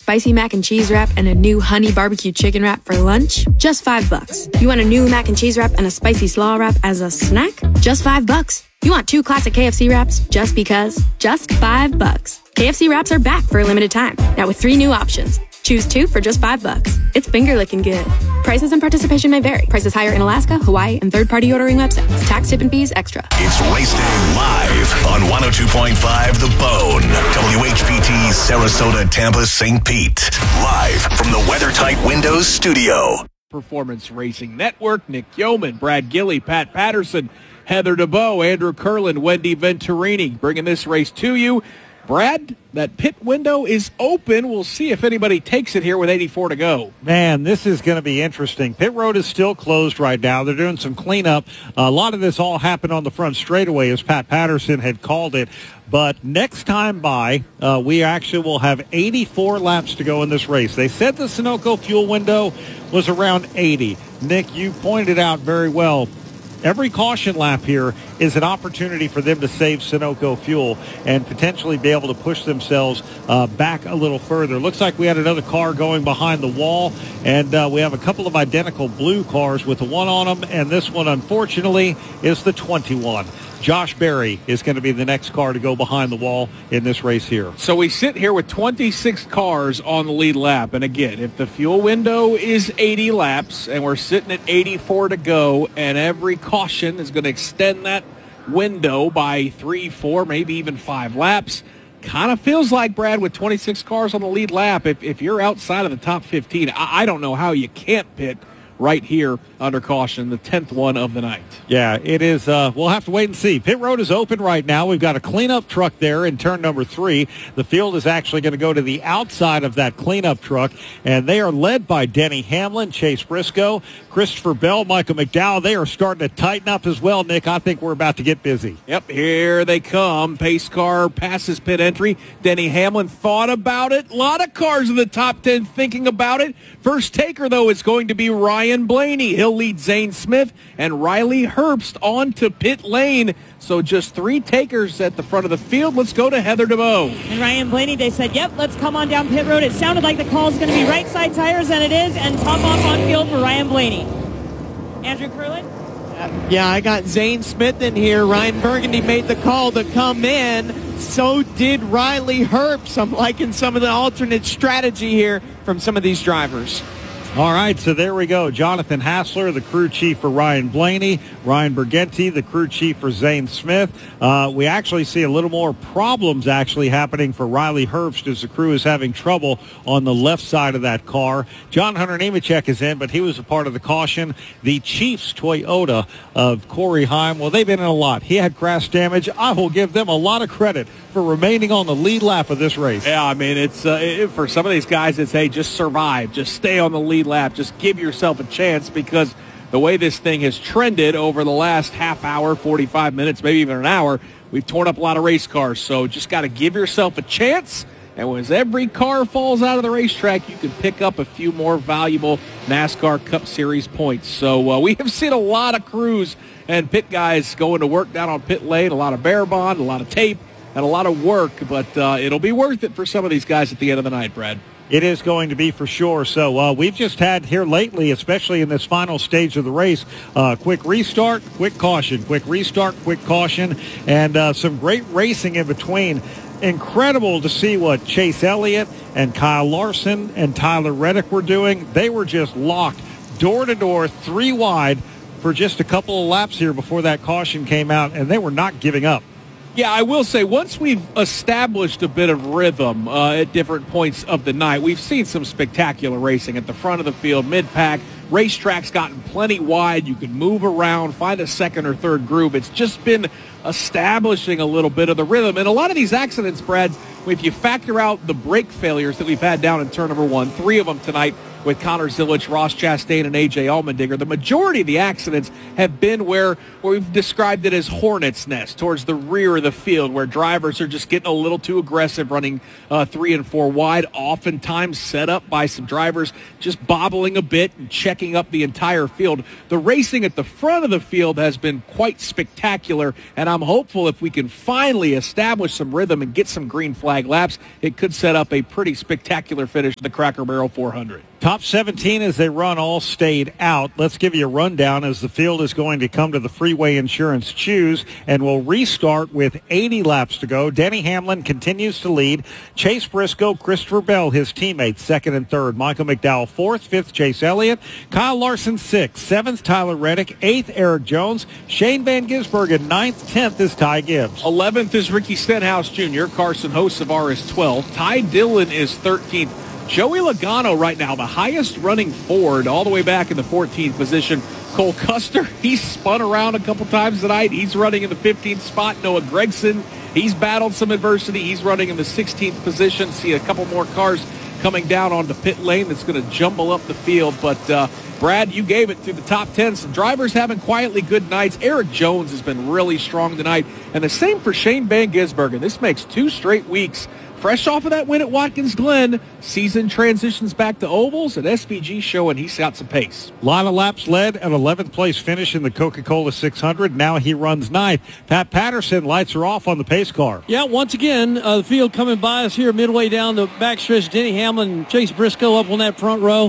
spicy mac and cheese wrap and a new honey barbecue chicken wrap for lunch? Just $5. You want a new mac and cheese wrap and a spicy slaw wrap as a snack? Just $5. You want 2 classic KFC wraps just because? Just $5. KFC wraps are back for a limited time. Now with 3 new options. Choose 2 for just $5. It's finger licking good. Prices and participation may vary. Prices higher in Alaska, Hawaii, and third-party ordering websites. Tax, tip, and fees extra. It's Race Day live on 102.5 The Bone. WHPT, Sarasota, Tampa, St. Pete. Live from the WeatherTight Windows studio. Performance Racing Network, Nick Yeoman, Brad Gilley, Pat Patterson, Heather DeBow, Andrew Curlin, Wendy Venturini, bringing this race to you. Brad, that pit window is open. We'll see if anybody takes it here with 84 to go. Man, this is going to be interesting. Pit road is still closed right now. They're doing some cleanup. A lot of this all happened on the front straightaway, as Pat Patterson had called it. But next time by, we actually will have 84 laps to go in this race. They said the Sunoco fuel window was around 80. Nick, you pointed out very well. Every caution lap here is an opportunity for them to save Sunoco fuel and potentially be able to push themselves back a little further. Looks like we had another car going behind the wall, and we have a couple of identical blue cars with the 1 on them, and this one, unfortunately, is the 21. Josh Berry is going to be the next car to go behind the wall in this race here. So we sit here with 26 cars on the lead lap. And again, if the fuel window is 80 laps and we're sitting at 84 to go, and every caution is going to extend that window by 3, 4, maybe even 5 laps, kind of feels like, Brad, with 26 cars on the lead lap, if you're outside of the top 15, I don't know how you can't pit right here under caution, the 10th one of the night. Yeah, it is. We'll have to wait and see. Pit road is open right now. We've got a cleanup truck there in turn number 3. The field is actually going to go to the outside of that cleanup truck, and they are led by Denny Hamlin, Chase Briscoe, Christopher Bell, Michael McDowell. They are starting to tighten up as well, Nick. I think we're about to get busy. Yep, here they come. Pace car passes pit entry. Denny Hamlin thought about it. A lot of cars in the top 10 thinking about it. First taker, though, is going to be Ryan Blaney. He'll lead Zane Smith and Riley Herbst on to pit lane. So just 3 takers at the front of the field. Let's go to Heather DeBow. And Ryan Blaney, they said, yep, let's come on down pit road. It sounded like the call is going to be right side tires, and it is, and top off on field for Ryan Blaney. Andrew Curlin? Yeah, I got Zane Smith in here. Ryan Burgundy made the call to come in. So did Riley Herbst. I'm liking some of the alternate strategy here from some of these drivers. All right, so there we go. Jonathan Hassler, the crew chief for Ryan Blaney. Ryan Bergenti, the crew chief for Zane Smith. We actually see a little more problems actually happening for Riley Herbst as the crew is having trouble on the left side of that car. John Hunter Nemechek is in, but he was a part of the caution. The Chiefs Toyota of Corey Heim, well, they've been in a lot. He had crash damage. I will give them a lot of credit for remaining on the lead lap of this race. Yeah, I mean, it's for some of these guys, it's, hey, just survive. Just stay on the lead lap. Just give yourself a chance, because the way this thing has trended over the last half hour, 45 minutes, maybe even an hour, we've torn up a lot of race cars. So just got to give yourself a chance. And as every car falls out of the racetrack, you can pick up a few more valuable NASCAR Cup Series points. So we have seen a lot of crews and pit guys going to work down on pit lane, a lot of bear bond, a lot of tape, and a lot of work. But it'll be worth it for some of these guys at the end of the night, Brad. It is going to be for sure. So we've just had here lately, especially in this final stage of the race, quick restart, quick caution, quick restart, quick caution, and some great racing in between. Incredible to see what Chase Elliott and Kyle Larson and Tyler Reddick were doing. They were just locked door to door, 3 wide for just a couple of laps here before that caution came out, and they were not giving up. Yeah, I will say, once we've established a bit of rhythm at different points of the night, we've seen some spectacular racing at the front of the field, mid-pack. Racetrack's gotten plenty wide. You can move around, find a second or third groove. It's just been establishing a little bit of the rhythm. And a lot of these accidents, Brad, if you factor out the brake failures that we've had down in turn number 1, 3 of them tonight, with Connor Zilic, Ross Chastain, and A.J. Allmendinger. The majority of the accidents have been where we've described it as hornet's nest, towards the rear of the field, where drivers are just getting a little too aggressive, running 3 and 4 wide, oftentimes set up by some drivers just bobbling a bit and checking up the entire field. The racing at the front of the field has been quite spectacular, and I'm hopeful if we can finally establish some rhythm and get some green flag laps, it could set up a pretty spectacular finish to the Cracker Barrel 400. Top 17 as they run all stayed out. Let's give you a rundown as the field is going to come to the Freeway Insurance Choose, and we'll restart with 80 laps to go. Denny Hamlin continues to lead. Chase Briscoe, Christopher Bell, his teammates, second and third. Michael McDowell, fourth. Fifth, Chase Elliott. Kyle Larson, sixth. Seventh, Tyler Reddick. Eighth, Eric Jones. Shane Van Gisbergen, ninth. 10th is Ty Gibbs. 11th is Ricky Stenhouse Jr. Carson Hocevar is 12th. Ty Dillon is 13th. Joey Logano right now, the highest running Ford, all the way back in the 14th position. Cole Custer, he's spun around a couple times tonight. He's running in the 15th spot. Noah Gragson, he's battled some adversity. He's running in the 16th position. See a couple more cars coming down on the pit lane that's going to jumble up the field. But, Brad, you gave it through the top 10. Some drivers having quietly good nights. Eric Jones has been really strong tonight. And the same for Shane Van Gisbergen. This makes 2 straight weeks. Fresh off of that win at Watkins Glen, season transitions back to ovals, and SVG showing he's got some pace. A lot of laps led, an 11th place finish in the Coca-Cola 600. Now he runs 9th. Pat Patterson lights are off on the pace car. Yeah, once again, the field coming by us here midway down the backstretch. Denny Hamlin and Chase Briscoe up on that front row.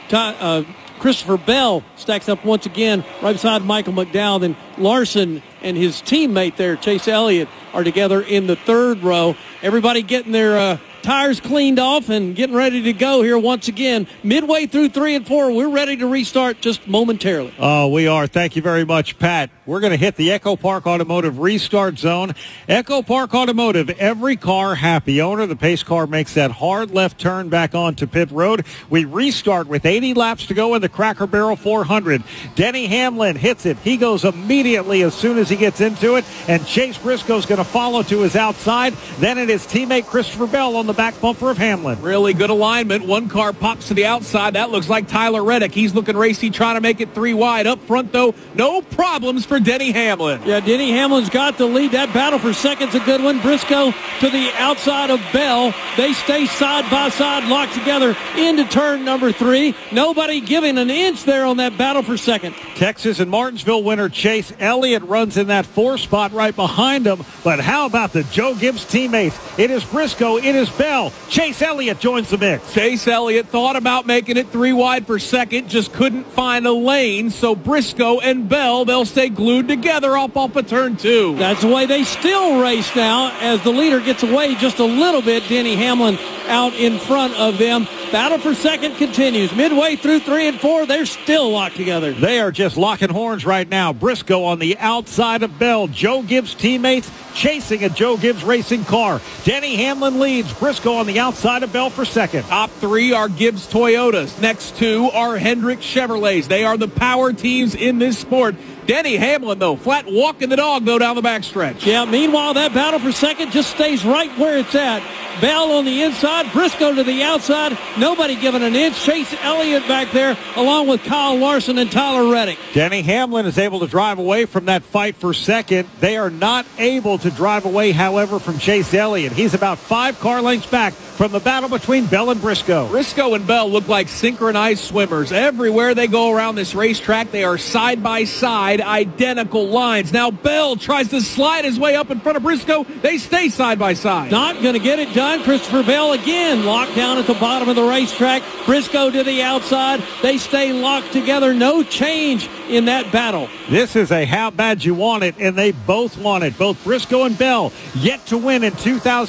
Christopher Bell stacks up once again right beside Michael McDowell. Then Larson and his teammate there, Chase Elliott, are together in the third row. Everybody getting their tires cleaned off and getting ready to go here once again. Midway through 3 and 4, we're ready to restart just momentarily. Oh, we are. Thank you very much, Pat. We're going to hit the Echo Park Automotive restart zone. Echo Park Automotive, every car happy owner. The pace car makes that hard left turn back onto pit road. We restart with 80 laps to go in the Cracker Barrel 400. Denny Hamlin hits it. He goes immediately as soon as he gets into it, and Chase Briscoe's going to follow to his outside. Then it is teammate Christopher Bell on the back bumper of Hamlin. Really good alignment. One car pops to the outside. That looks like Tyler Reddick. He's looking racy, trying to make it 3 wide. Up front, though, no problems for Denny Hamlin. Yeah, Denny Hamlin's got the lead. That battle for second's a good one. Briscoe to the outside of Bell. They stay side by side, locked together into turn number 3. Nobody giving an inch there on that battle for second. Texas and Martinsville winner Chase Elliott runs in that 4 spot right behind him. But how about the Joe Gibbs teammates? It is Briscoe. It is Bell. Chase Elliott joins the mix. Chase Elliott thought about making it 3 wide for second, just couldn't find a lane. So Briscoe and Bell, they'll stay glued together off of turn 2. That's the way they still race now as the leader gets away just a little bit. Denny Hamlin out in front of them. Battle for second continues. Midway through 3 and 4, they're still locked together. They are just locking horns right now. Briscoe on the outside of Bell. Joe Gibbs teammates chasing a Joe Gibbs racing car. Denny Hamlin leads. Briscoe on the outside of Bell for second. Top 3 are Gibbs Toyotas. Next 2 are Hendrick Chevrolets. They are the power teams in this sport. Denny Hamlin, though, flat walking the dog, though, down the backstretch. Yeah, meanwhile, that battle for second just stays right where it's at. Bell on the inside, Briscoe to the outside. Nobody giving an inch. Chase Elliott back there, along with Kyle Larson and Tyler Reddick. Denny Hamlin is able to drive away from that fight for second. They are not able to drive away, however, from Chase Elliott. He's about 5 car lengths back from the battle between Bell and Briscoe. Briscoe and Bell look like synchronized swimmers. Everywhere they go around this racetrack, they are side by side, identical lines. Now Bell tries to slide his way up in front of Briscoe. They stay side by side. Not going to get it done. Christopher Bell again locked down at the bottom of the racetrack. Briscoe to the outside. They stay locked together. No change in that battle. This is a how bad you want it, and they both want it. Both Briscoe and Bell yet to win in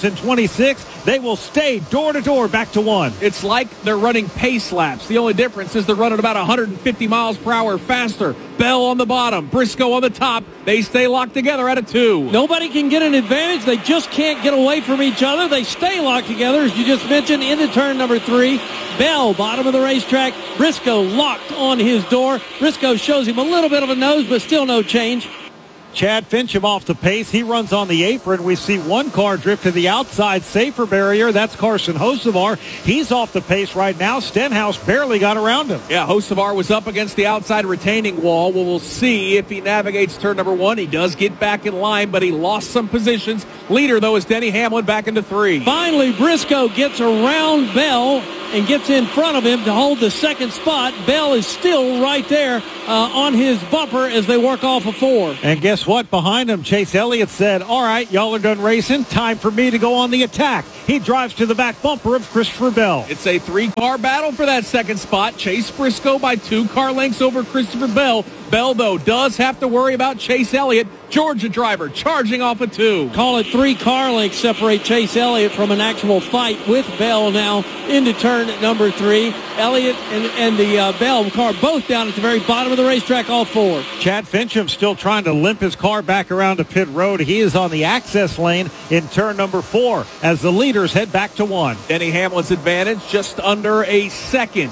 2026. They will stay door to door back to 1. It's like they're running pace laps. The only difference is they're running about 150 miles per hour faster. Bell on the bottom, Briscoe on the top. They stay locked together at a 2. Nobody can get an advantage. They just can't get away from each other. They stay locked together, as you just mentioned, into turn number 3. Bell, bottom of the racetrack. Briscoe locked on his door. Briscoe shows him a little bit of a nose, but still no change. Chad Fincham off the pace. He runs on the apron. We see one car drift to the outside safer barrier. That's Carson Hocevar. He's off the pace right now. Stenhouse barely got around him. Yeah, Hocevar was up against the outside retaining wall. Well, we'll see if he navigates turn number 1. He does get back in line, but he lost some positions. Leader, though, is Denny Hamlin back into 3. Finally, Briscoe gets around Bell and gets in front of him to hold the second spot. Bell is still right there on his bumper as they work off of 4. And guess what? Behind him, Chase Elliott said, all right, y'all are done racing. Time for me to go on the attack. He drives to the back bumper of Christopher Bell. It's a 3-car battle for that second spot. Chase Briscoe by 2 car lengths over Christopher Bell. Bell, though, does have to worry about Chase Elliott. Georgia driver charging off of 2. Call it 3 car lengths separate Chase Elliott from an actual fight with Bell now into turn number 3. Elliott and the Bell car both down at the very bottom of the racetrack, all 4. Chad Fincham still trying to limp his car back around to pit road. He is on the access lane in turn number 4 as the leaders head back to 1. Denny Hamlin's advantage just under a second.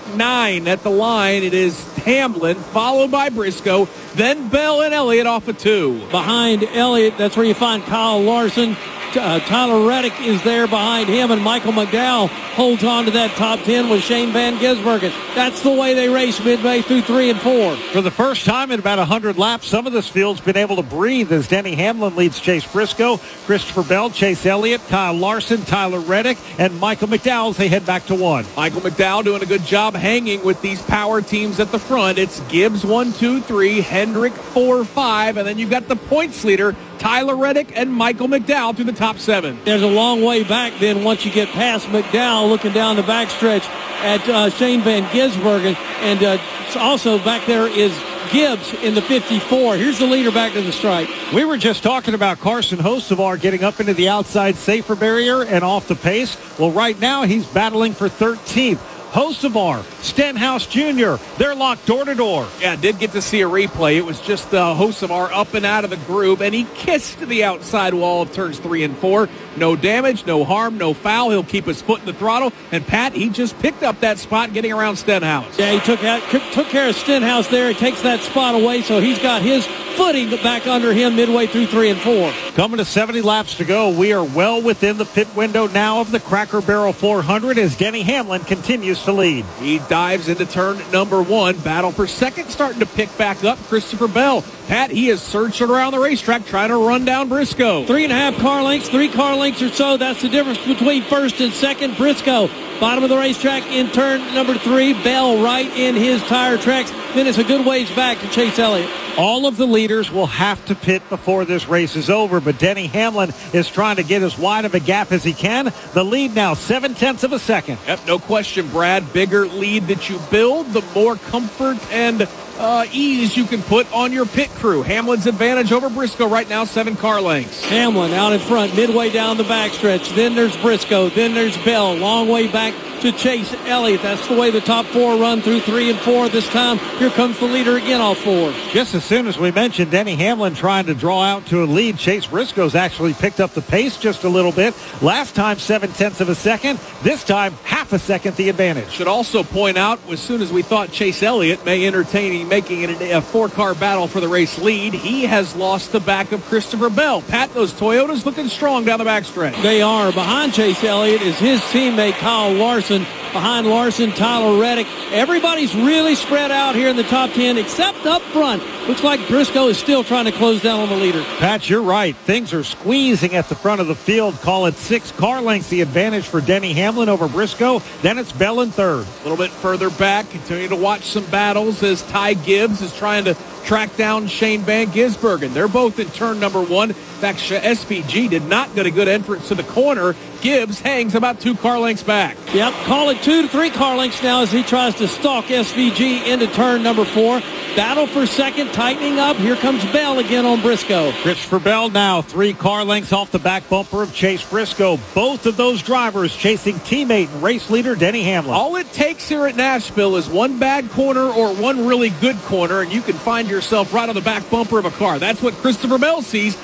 0.9 at the line. It is Hamlin, followed by Briscoe, then Bell and Elliott off of 2. Behind Elliott, that's where you find Kyle Larson. Tyler Reddick is there behind him, and Michael McDowell holds on to that top 10 with Shane Van Gisbergen. That's the way they race midway through 3 and 4. For the first time in about 100 laps, some of this field's been able to breathe as Denny Hamlin leads Chase Briscoe, Christopher Bell, Chase Elliott, Kyle Larson, Tyler Reddick, and Michael McDowell as they head back to 1. Michael McDowell doing a good job hanging with these power teams at the front. It's Gibbs 1, 2, 3, Hendrick 4, 5, and then you've got the points leader, Tyler Reddick and Michael McDowell through the top 7. There's a long way back then once you get past McDowell, looking down the backstretch at Shane Van Gisbergen. And also back there is Gibbs in the 54. Here's the leader back to the stripe. We were just talking about Carson Hocevar getting up into the outside safer barrier and off the pace. Well, right now he's battling for 13th. Hocevar, Stenhouse Jr., they're locked door to door. Yeah, did get to see a replay. It was just Hocevar up and out of the groove, and he kissed the outside wall of turns 3 and 4. No damage, no harm, no foul. He'll keep his foot in the throttle. And Pat, he just picked up that spot getting around Stenhouse. Yeah, he took care of Stenhouse there. He takes that spot away, so he's got his footing back under him midway through 3 and 4. Coming to 70 laps to go. We are well within the pit window now of the Cracker Barrel 400 as Denny Hamlin continues to lead. He dives into turn number 1. Battle for second starting to pick back up. Christopher Bell. Pat, he is searching around the racetrack trying to run down Briscoe. 3.5 car lengths, 3 car lengths or so. That's the difference between first and second. Briscoe, bottom of the racetrack in turn number 3. Bell right in his tire tracks. Then it's a good ways back to Chase Elliott. All of the leaders will have to pit before this race is over, but Denny Hamlin is trying to get as wide of a gap as he can. The lead now 0.7 of a second. Yep, no question, Brad. Bigger lead that you build, the more comfort and ease you can put on your pit crew. Hamlin's advantage over Briscoe right now, 7 car lengths. Hamlin out in front, midway down the backstretch. Then there's Briscoe. Then there's Bell. Long way back to Chase Elliott. That's the way the top 4 run through 3 and 4 this time. Here comes the leader again, all 4. Just as soon as we mentioned Denny Hamlin trying to draw out to a lead, Chase Briscoe's actually picked up the pace just a little bit. Last time, 0.7 of a second. This time, half a second the advantage. Should also point out, as soon as we thought Chase Elliott may entertain making it a 4-car battle for the race lead, he has lost the back of Christopher Bell. Pat, those Toyotas looking strong down the backstretch. They are. Behind Chase Elliott is his teammate Kyle Larson. Behind Larson, Tyler Reddick. Everybody's really spread out here in the top 10 except up front. Looks like Briscoe is still trying to close down on the leader. Pat, you're right. Things are squeezing at the front of the field. Call it 6 car lengths the advantage for Denny Hamlin over Briscoe. Then it's Bell in third. A little bit further back, continue to watch some battles as Ty Gibbs is trying to track down Shane Van Gisbergen. They're both in turn number 1. In fact, SVG did not get a good entrance to the corner. Gibbs hangs about 2 car lengths back. Yep, call it 2 to 3 car lengths now as he tries to stalk SVG into turn number 4. Battle for second, tightening up. Here comes Bell again on Briscoe. Christopher Bell now 3 car lengths off the back bumper of Chase Briscoe. Both of those drivers chasing teammate and race leader Denny Hamlin. All it takes here at Nashville is one bad corner or one really good corner, and you can find yourself right on the back bumper of a car. That's what Christopher Bell sees. He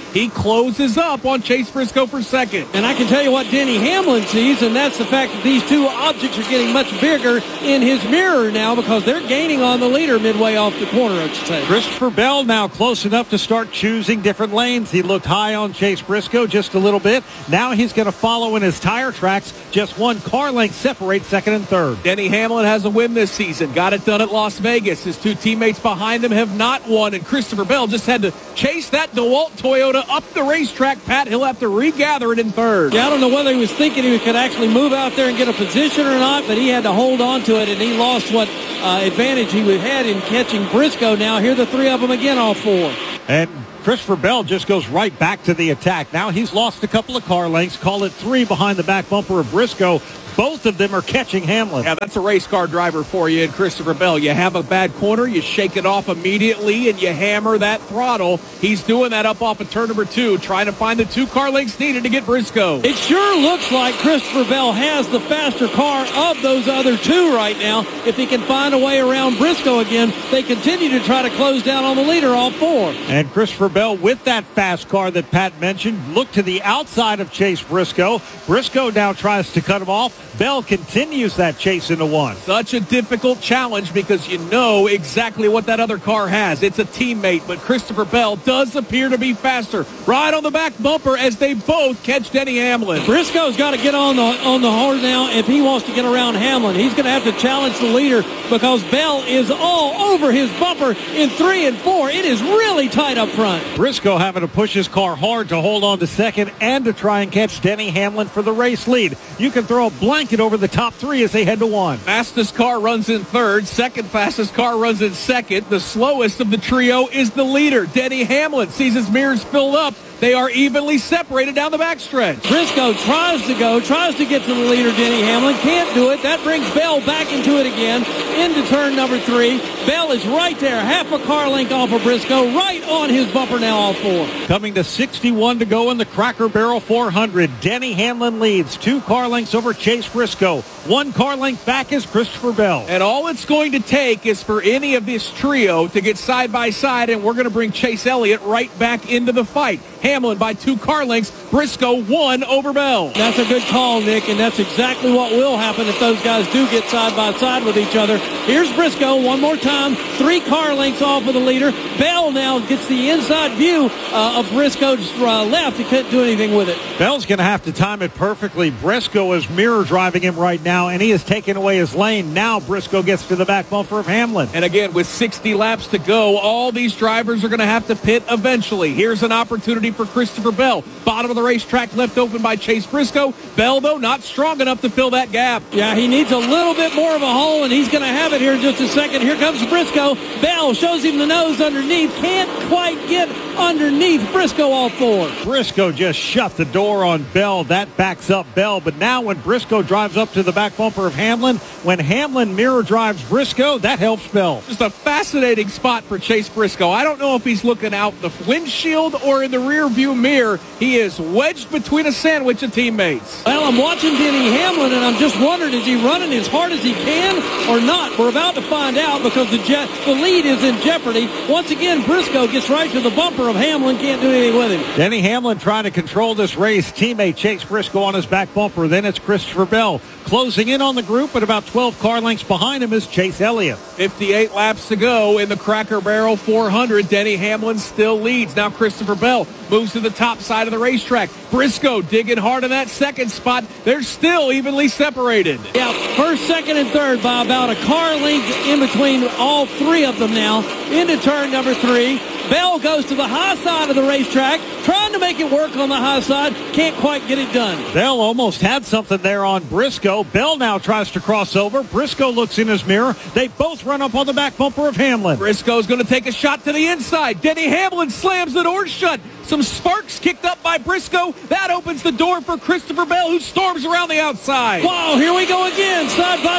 closes up on Chase Briscoe for second. And I can tell you what Denny Hamlin sees, and that's the fact that these two objects are getting much bigger in his mirror now because they're gaining on the leader midway off the corner, I should say. Christopher Bell now close enough to start choosing different lanes. He looked high on Chase Briscoe just a little bit. Now he's going to follow in his tire tracks. Just one car length separates second and third. Denny Hamlin has a win this season. Got it done at Las Vegas. His two teammates behind him have not won, and Christopher Bell just had to chase that DeWalt Toyota up the racetrack. Pat, he'll have to regather it in third. Yeah, I don't know whether he was thinking he could actually move out there and get a position or not, but he had to hold on to it, and he lost what advantage he had in catching Briscoe. Now here are the three of them again, all four. And Christopher Bell just goes right back to the attack. Now he's lost a couple of car lengths. Call it 3 behind the back bumper of Briscoe. Both of them are catching Hamlin. Yeah, that's a race car driver for you in Christopher Bell. You have a bad corner, you shake it off immediately, and you hammer that throttle. He's doing that up off of turn number 2, trying to find the 2 car lengths needed to get Briscoe. It sure looks like Christopher Bell has the faster car of those other 2 right now. If he can find a way around Briscoe again, they continue to try to close down on the leader, all 4. And Christopher Bell, with that fast car that Pat mentioned, looked to the outside of Chase Briscoe. Briscoe now tries to cut him off. Bell continues that chase into 1. Such a difficult challenge because you know exactly what that other car has. It's a teammate, but Christopher Bell does appear to be faster. Right on the back bumper as they both catch Denny Hamlin. Briscoe's got to get on the horn now if he wants to get around Hamlin. He's going to have to challenge the leader because Bell is all over his bumper in 3 and 4. It is really tight up front. Briscoe having to push his car hard to hold on to second and to try and catch Denny Hamlin for the race lead. You can throw a blanket over the top 3 as they head to 1. Fastest car runs in third. Second fastest car runs in second. The slowest of the trio is the leader. Denny Hamlin sees his mirrors filled up. They are evenly separated down the backstretch. Briscoe tries to get to the leader, Denny Hamlin. Can't do it. That brings Bell back into it again, into turn number 3. Bell is right there, half a car length off of Briscoe, right on his bumper now, all 4. Coming to 61 to go in the Cracker Barrel 400. Denny Hamlin leads 2 car lengths over Chase Briscoe. 1 car length back is Christopher Bell. And all it's going to take is for any of this trio to get side by side, and we're going to bring Chase Elliott right back into the fight. Hamlin by 2 car lengths. Briscoe 1 over Bell. That's a good call, Nick, and that's exactly what will happen if those guys do get side by side with each other. Here's Briscoe one more time. 3 car lengths off of the leader. Bell now gets the inside view of Briscoe's left. He couldn't do anything with it. Bell's going to have to time it perfectly. Briscoe is mirror driving him right now, and he has taken away his lane. Now Briscoe gets to the back bumper of Hamlin. And again, with 60 laps to go, all these drivers are going to have to pit eventually. Here's an opportunity for Christopher Bell. Bottom of the racetrack left open by Chase Briscoe. Bell, though, not strong enough to fill that gap. Yeah, he needs a little bit more of a hole, and he's going to have it here in just a second. Here comes Briscoe. Bell shows him the nose underneath. Can't quite get underneath Briscoe, all 4. Briscoe just shut the door on Bell. That backs up Bell. But now when Briscoe drives up to the back bumper of Hamlin, when Hamlin mirror drives Briscoe, that helps Bell. Just a fascinating spot for Chase Briscoe. I don't know if he's looking out the windshield or in the rear view mirror. He is wedged between a sandwich of teammates. Well, I'm watching Denny Hamlin, and I'm just wondering, is he running as hard as he can or not? We're about to find out because the lead is in jeopardy. Once again, Briscoe gets right to the bumper of Hamlin. Can't do anything with him. Denny Hamlin trying to control this race. Teammate Chase Briscoe on his back bumper. Then it's Christopher Bell. Closing in on the group, at about 12 car lengths behind him is Chase Elliott. 58 laps to go in the Cracker Barrel 400. Denny Hamlin still leads. Now Christopher Bell moves to the top side of the racetrack. Briscoe digging hard in that second spot. They're still evenly separated. Yeah, first, second, and third by about a car length in between all 3 of them now. Into turn number 3. Bell goes to the high side of the racetrack, trying to make it work on the high side. Can't quite get it done. Bell almost had something there on Briscoe. Bell now tries to cross over. Briscoe looks in his mirror. They both run up on the back bumper of Hamlin. Briscoe's going to take a shot to the inside. Denny Hamlin slams the door shut. Some sparks kicked up by Briscoe. That opens the door for Christopher Bell, who storms around the outside. Wow, here we go again. Side by side for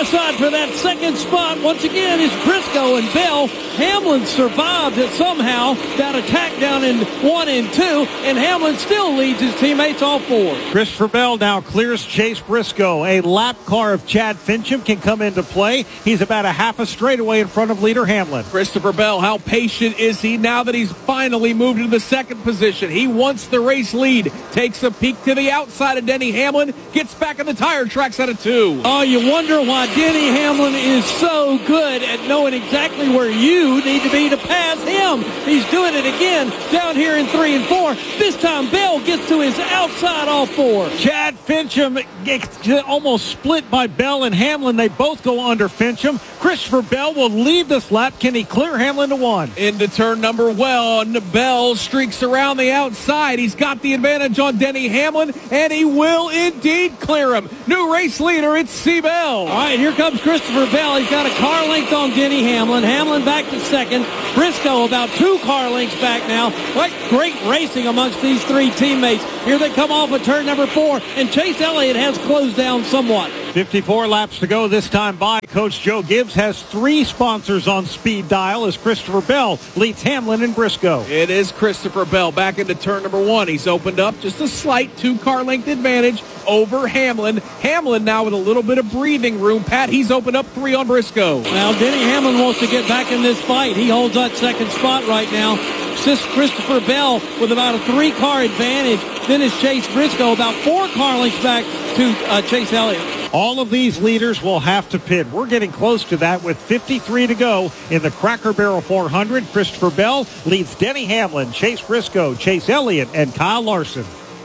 for that second spot. Once again, it's Briscoe and Bell. Hamlin survived it somehow. That attack down in 1 and 2, and Hamlin still leads his teammates all four. Christopher Bell now clears Chase Briscoe. A lap car of Chad Fincham can come into play. He's about a half a straightaway in front of leader Hamlin. Christopher Bell, how patient is he now that he's finally moved into the second position? He wants the race lead. Takes a peek to the outside of Denny Hamlin. Gets back on the tire tracks at a 2. Oh, you wonder why Denny Hamlin is so good at knowing exactly where you need to be to pass him. He's doing it again down here in 3 and 4. This time Bell gets to his outside all 4. Chad Fincham gets almost split by Bell and Hamlin. They both go under Fincham. Christopher Bell will lead this lap. Can he clear Hamlin to 1? Into turn number 1. Bell streaks around the outside. He's got the advantage on Denny Hamlin, and he will indeed clear him. New race leader, it's C. Bell. All right, here comes Christopher Bell. He's got a car length on Denny Hamlin. Hamlin back to second. Briscoe about 2 car lengths back now. What great racing amongst these 3 teammates. Here they come off of turn number 4, and Chase Elliott has closed down somewhat. 54 laps to go this time by. Coach Joe Gibbs has 3 sponsors on speed dial as Christopher Bell leads Hamlin and Briscoe. It is Christopher Bell back into turn number 1. He's opened up just a slight 2-car length advantage over Hamlin. Hamlin now with a little bit of breathing room. Pat, he's opened up 3 on Briscoe. Now, Denny Hamlin wants to get back in this fight. He holds that second spot right now. Christopher Bell with about a 3-car advantage. Then is Chase Briscoe about 4 car lengths back to Chase Elliott. All of these leaders will have to pit. We're getting close to that with 53 to go in the Cracker Barrel 400. Christopher Bell leads Denny Hamlin, Chase Briscoe, Chase Elliott, and Kyle Larson.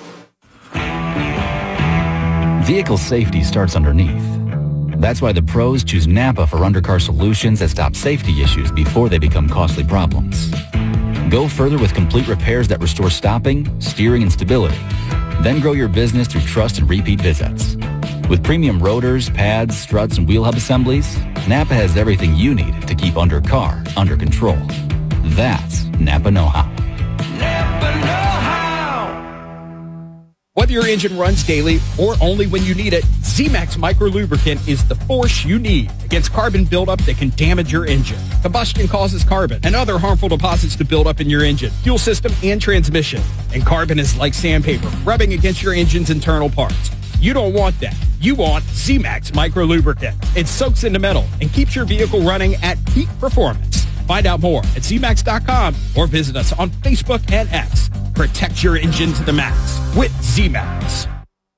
Vehicle safety starts underneath. That's why the pros choose Napa for undercar solutions that stop safety issues before they become costly problems. Go further with complete repairs that restore stopping, steering, and stability. Then grow your business through trust and repeat visits. With premium rotors, pads, struts, and wheel hub assemblies, Napa has everything you need to keep undercar under control. That's Napa know-how. Napa know-how. Whether your engine runs daily or only when you need it, Z-Max Micro Lubricant is the force you need against carbon buildup that can damage your engine. Combustion causes carbon and other harmful deposits to build up in your engine, fuel system, and transmission. And carbon is like sandpaper, rubbing against your engine's internal parts. You don't want that. You want Z-Max Micro Lubricant. It soaks into metal and keeps your vehicle running at peak performance. Find out more at ZMax.com or visit us on Facebook and X. Protect your engine to the max with Z-Max.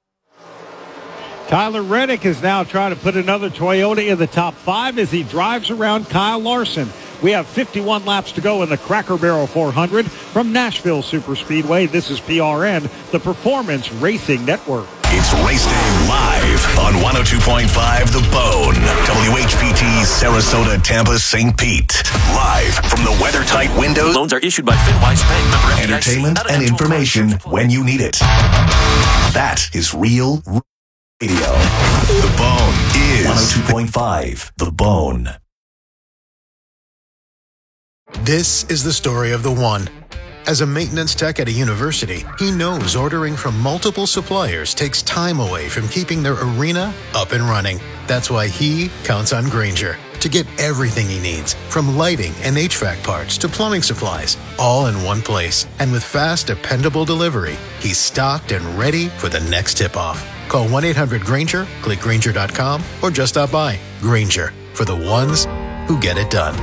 Tyler Reddick is now trying to put another Toyota in the top 5 as he drives around Kyle Larson. We have 51 laps to go in the Cracker Barrel 400 from Nashville Superspeedway. This is PRN, the Performance Racing Network. It's Race Day live on 102.5 The Bone. WHPT, Sarasota, Tampa, St. Pete. Live from the weather-tight windows. Loans are issued by FinWise Bank. Member FDIC. Entertainment and information when you need it. That is real radio. The Bone is 102.5 The Bone. This is the story of the one. As a maintenance tech at a university, he knows ordering from multiple suppliers takes time away from keeping their arena up and running. That's why he counts on Grainger to get everything he needs, from lighting and HVAC parts to plumbing supplies, all in one place. And with fast, dependable delivery, he's stocked and ready for the next tip-off. Call 1-800-GRAINGER, click Grainger.com, or just stop by. Grainger, for the ones who get it done.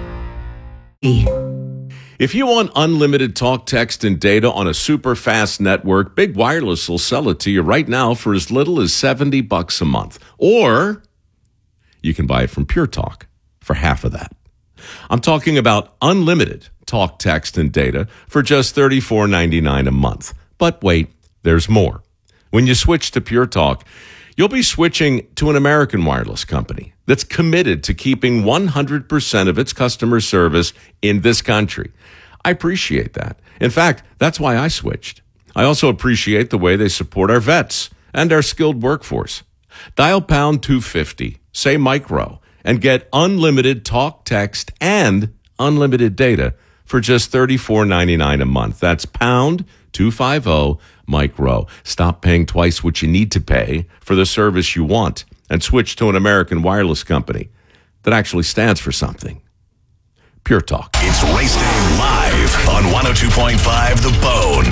If you want unlimited talk, text, and data on a super fast network, Big Wireless will sell it to you right now for as little as $70 a month. Or you can buy it from Pure Talk for half of that. I'm talking about unlimited talk, text, and data for just $34.99 a month. But wait, there's more. When you switch to Pure Talk, you'll be switching to an American wireless company that's committed to keeping 100% of its customer service in this country. I appreciate that. In fact, that's why I switched. I also appreciate the way they support our vets and our skilled workforce. Dial pound 250, say micro, and get unlimited talk, text, and unlimited data for just $34.99 a month. That's pound 250 micro. Stop paying twice what you need to pay for the service you want. and switch to an American wireless company that actually stands for something. Pure Talk. It's Race Day live on 102.5 The Bone.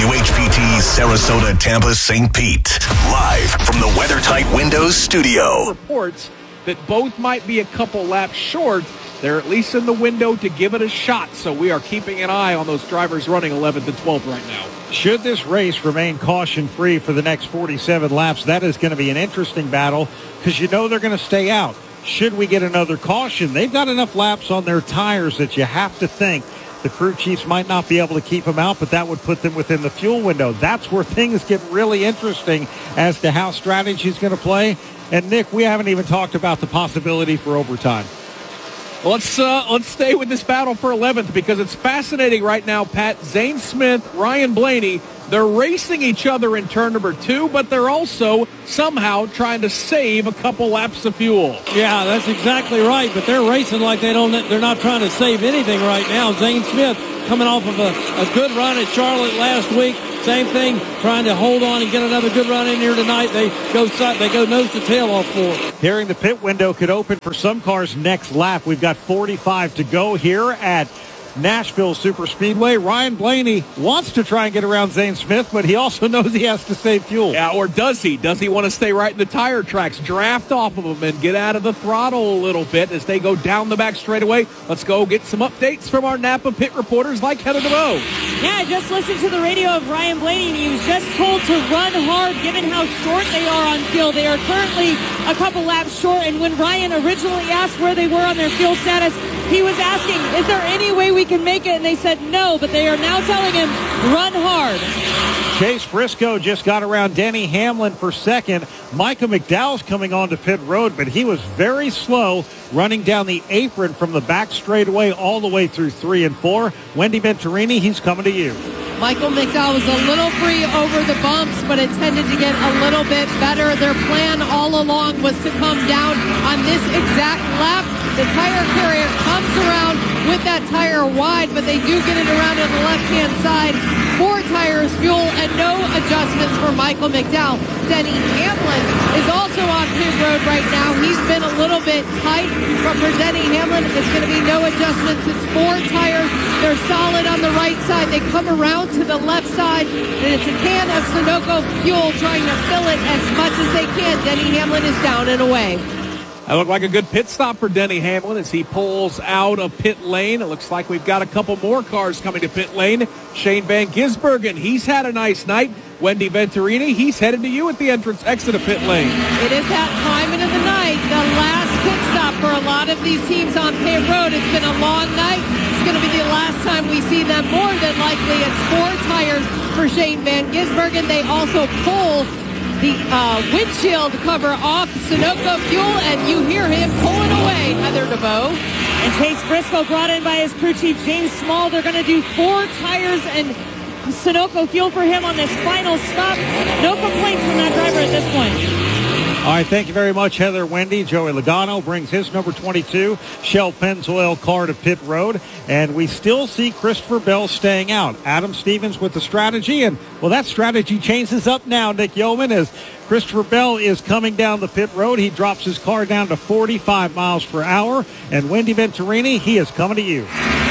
WHPT, Sarasota, Tampa, St. Pete. Live from the WeatherTight Windows studio. Reports that both might be a couple laps short. They're at least in the window to give it a shot, so we are keeping an eye on those drivers running 11th and 12th right now. Should this race remain caution-free for the next 47 laps, that is going to be an interesting battle because you know they're going to stay out. Should we get another caution, they've got enough laps on their tires that you have to think the crew chiefs might not be able to keep them out, but that would put them within the fuel window. That's where things get really interesting as to how strategy is going to play. And, Nick, we haven't even talked about the possibility for overtime. Let's stay with this battle for 11th because it's fascinating right now, Pat. Zane Smith, Ryan Blaney, they're racing each other in turn number 2, but they're also somehow trying to save a couple laps of fuel. Yeah, that's exactly right, but they're racing like they're not trying to save anything right now. Zane Smith coming off of a good run at Charlotte last week. Same thing, trying to hold on and get another good run in here tonight. They go nose to tail off for it. Hearing the pit window could open for some cars next lap. We've got 45 to go here at Nashville Superspeedway. Ryan Blaney wants to try and get around Zane Smith, but he also knows he has to save fuel. Yeah, or does he? Does he want to stay right in the tire tracks, draft off of them, and get out of the throttle a little bit as they go down the back straightaway? Let's go get some updates from our Napa pit reporters like Heather DeVoe. Yeah, I just listened to the radio of Ryan Blaney, and he was just told to run hard given how short they are on fuel. They are currently a couple laps short, and when Ryan originally asked where they were on their fuel status, he was asking, is there any way we can make it? And they said no, but they are now telling him, run hard. Chase Briscoe just got around Denny Hamlin for second. Micah McDowell's coming onto pit road, but he was very slow running down the apron from the back straightaway all the way through 3 and 4. Wendy Venturini, he's coming to you. Michael McDowell was a little free over the bumps, but it tended to get a little bit better. Their plan all along was to come down on this exact lap. The tire carrier comes around with that tire wide, but they do get it around on the left-hand side. 4 tires, fuel, and no adjustments for Michael McDowell. Denny Hamlin is also on pit road right now. He's been a little bit tight, but for Denny Hamlin, it's going to be no adjustments. It's 4 tires. They're solid on the right side. They come around to the left side, and it's a can of Sunoco fuel trying to fill it as much as they can. Denny Hamlin is down and away. That looked like a good pit stop for Denny Hamlin as he pulls out of pit lane. It looks like we've got a couple more cars coming to pit lane. Shane Van Gisbergen, he's had a nice night. Wendy Venturini, he's headed to you at the exit of pit lane. It is that time of the night, the last pit stop for a lot of these teams on pit road. It's been a long night. It's going to be the last time we see them. More than likely, it's 4 tires for Shane Van Gisbergen. They also pull the windshield cover off Sunoco fuel, and you hear him pulling away, Heather DeVoe. And Chase Briscoe brought in by his crew chief, James Small. They're going to do 4 tires and Sunoco fuel for him on this final stop. No complaints from that driver at this point. All right, thank you very much, Heather. Wendy. Joey Logano brings his number 22 Shell Pennzoil car to pit road, and we still see Christopher Bell staying out. Adam Stevens with the strategy, and, well, that strategy changes up now, Nick Yeoman, as Christopher Bell is coming down the pit road. He drops his car down to 45 miles per hour, and Wendy Venturini, he is coming to you.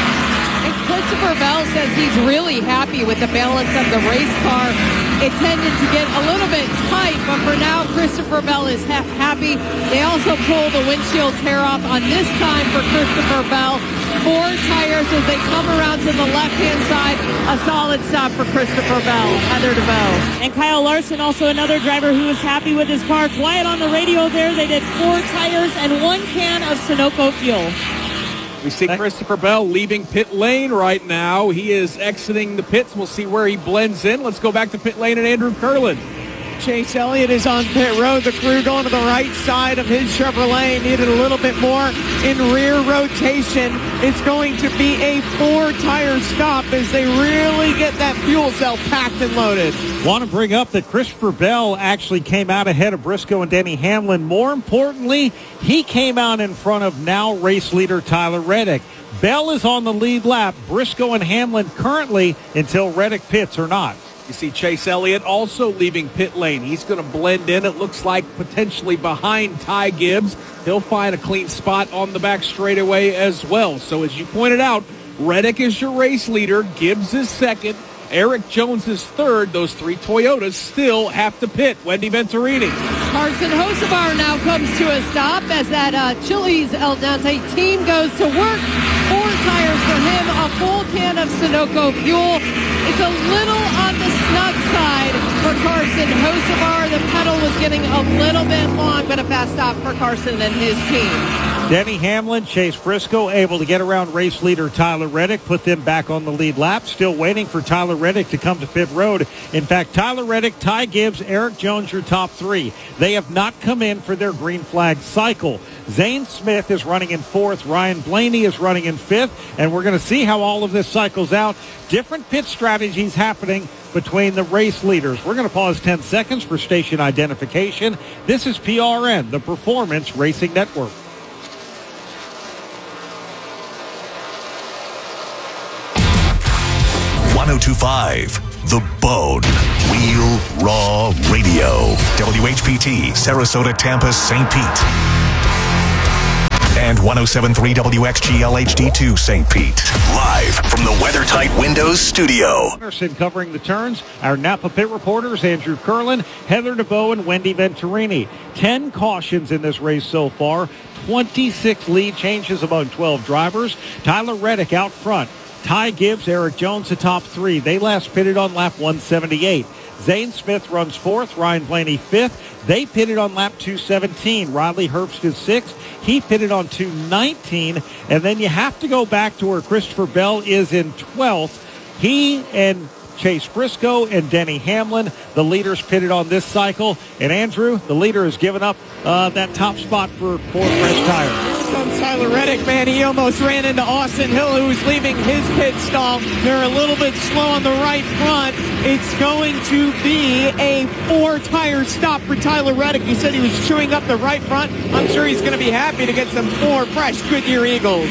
Christopher Bell says he's really happy with the balance of the race car. It tended to get a little bit tight, but for now, Christopher Bell is happy. They also pull the windshield tear off on this time for Christopher Bell. 4 tires as they come around to the left-hand side. A solid stop for Christopher Bell. Heather DeVoe. And Kyle Larson, also another driver who was happy with his car. Quiet on the radio there. They did 4 tires and 1 can of Sunoco fuel. We see Christopher Bell leaving pit lane right now. He is exiting the pits. We'll see where he blends in. Let's go back to pit lane and Andrew Curlin. Chase Elliott is on pit road. The crew going to the right side of his Chevrolet. Needed a little bit more in rear rotation. It's going to be a 4-tire stop as they really get that fuel cell packed and loaded. Want to bring up that Christopher Bell actually came out ahead of Briscoe and Denny Hamlin. More importantly, he came out in front of now race leader Tyler Reddick. Bell is on the lead lap. Briscoe and Hamlin currently, until Reddick pits, are not. You see Chase Elliott also leaving pit lane. He's going to blend in, it looks like, potentially behind Ty Gibbs. He'll find a clean spot on the back straightaway as well. So as you pointed out, Reddick is your race leader. Gibbs is second. Eric Jones is third. Those three Toyotas still have to pit. Wendy Venturini. Carson Hocevar now comes to a stop as that Chili's El Dente team goes to work. 4 tires for him, a full can of Sunoco fuel. It's a little on the snug side for Carson Hocevar. The pedal was getting a little bit long, but a fast stop for Carson and his team. Denny Hamlin, Chase Briscoe able to get around race leader Tyler Reddick, put them back on the lead lap. Still waiting for Tyler Reddick to come to pit road. In fact, Tyler Reddick, Ty Gibbs, Eric Jones, your top 3. They have not come in for their green flag cycle. Zane Smith is running in 4th. Ryan Blaney is running in 5th. And we're going to see how all of this cycles out. Different pit strategies happening between the race leaders. We're going to pause 10 seconds for station identification. This is PRN, the Performance Racing Network. 102.5 The Bone. Wheel Raw Radio. WHPT, Sarasota, Tampa, St. Pete. And 107.3 WXGL HD2 St. Pete. Live from the WeatherTight Windows studio. Anderson covering the turns. Our Napa pit reporters, Andrew Curlin, Heather DeBoe, and Wendy Venturini. 10 cautions in this race so far. 26 lead changes among 12 drivers. Tyler Reddick out front. Ty Gibbs, Eric Jones, the top 3. They last pitted on lap 178. Zane Smith runs 4th. Ryan Blaney 5th. They pitted on lap 217. Riley Herbst is 6th. He pitted on 219. And then you have to go back to where Christopher Bell is in 12th. He and Chase Briscoe and Denny Hamlin, the leaders pitted on this cycle. And Andrew, the leader, has given up that top spot for 4 fresh tires. Comes Tyler Reddick, man. He almost ran into Austin Hill, who's leaving his pit stall. They're a little bit slow on the right front. It's going to be a 4-tire stop for Tyler Reddick. He said he was chewing up the right front. I'm sure he's going to be happy to get some 4 fresh Goodyear Eagles.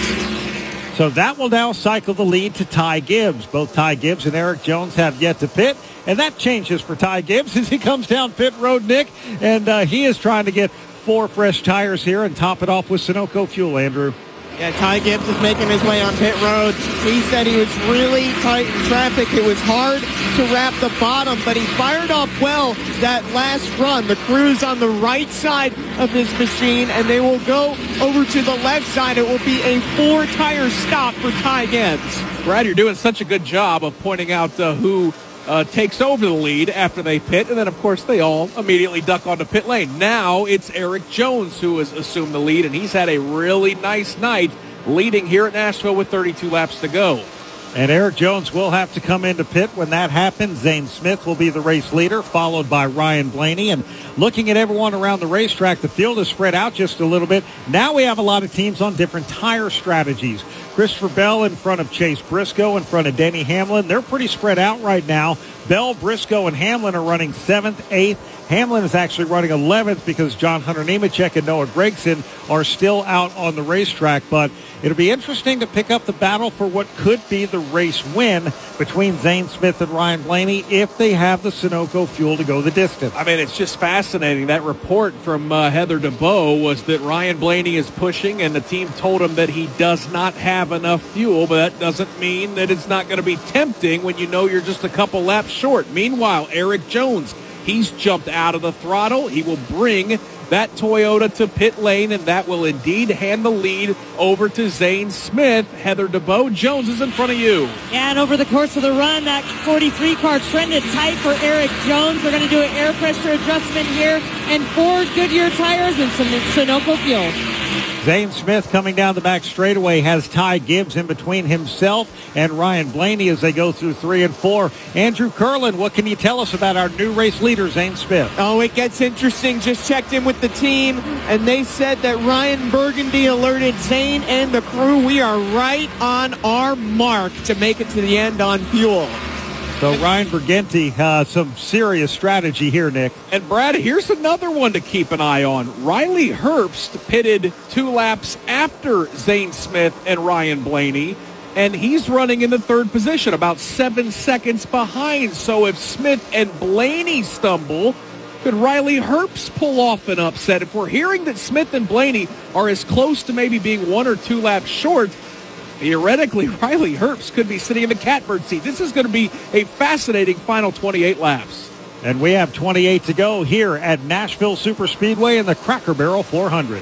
So that will now cycle the lead to Ty Gibbs. Both Ty Gibbs and Eric Jones have yet to pit. And that changes for Ty Gibbs as he comes down pit road, Nick. And he is trying to get 4 fresh tires here and top it off with Sunoco fuel, Andrew. Yeah, Ty Gibbs is making his way on pit road. He said he was really tight in traffic. It was hard to wrap the bottom, but he fired up well that last run. The crew's on the right side of this machine, and they will go over to the left side. It will be a 4-tire stop for Ty Gibbs. Brad, you're doing such a good job of pointing out who takes over the lead after they pit, and then, of course, they all immediately duck onto pit lane. Now it's Eric Jones who has assumed the lead, and he's had a really nice night leading here at Nashville with 32 laps to go. And Eric Jones will have to come into pit when that happens. Zane Smith will be the race leader, followed by Ryan Blaney. And looking at everyone around the racetrack, the field is spread out just a little bit. Now we have a lot of teams on different tire strategies. Christopher Bell in front of Chase Briscoe, in front of Denny Hamlin. They're pretty spread out right now. Bell, Briscoe, and Hamlin are running 7th, 8th. Hamlin is actually running 11th because John Hunter Nemechek and Noah Gragson are still out on the racetrack. But it'll be interesting to pick up the battle for what could be the race win between Zane Smith and Ryan Blaney if they have the Sunoco fuel to go the distance. I mean, it's just fascinating. That report from Heather DeBoe was that Ryan Blaney is pushing, and the team told him that he does not have enough fuel, but that doesn't mean that it's not going to be tempting when you know you're just a couple laps short. Meanwhile, Eric Jones, he's jumped out of the throttle. He will bring that Toyota to pit lane, and that will indeed hand the lead over to Zane Smith. Heather DeBoe, Jones is in front of you. Yeah, and over the course of the run, that 43 car trended tight for Eric Jones. They're going to do an air pressure adjustment here, and 4 Goodyear tires and some Sunoco fuel. Zane Smith coming down the back straightaway has Ty Gibbs in between himself and Ryan Blaney as they go through 3 and 4. Andrew Curlin, what can you tell us about our new race leader, Zane Smith? Oh, it gets interesting. Just checked in with the team, and they said that Ryan Burgundy alerted Zane and the crew. We are right on our mark to make it to the end on fuel. So Ryan Burgundy, some serious strategy here, Nick. And Brad, here's another one to keep an eye on. Riley Herbst pitted 2 laps after Zane Smith and Ryan Blaney. and he's running in the third position, about 7 seconds behind. So if Smith and Blaney stumble, could Riley Herbst pull off an upset? If we're hearing that Smith and Blaney are as close to maybe being 1 or 2 laps short, theoretically, Riley Herbst could be sitting in the catbird seat. This is going to be a fascinating final 28 laps. And we have 28 to go here at Nashville Superspeedway in the Cracker Barrel 400.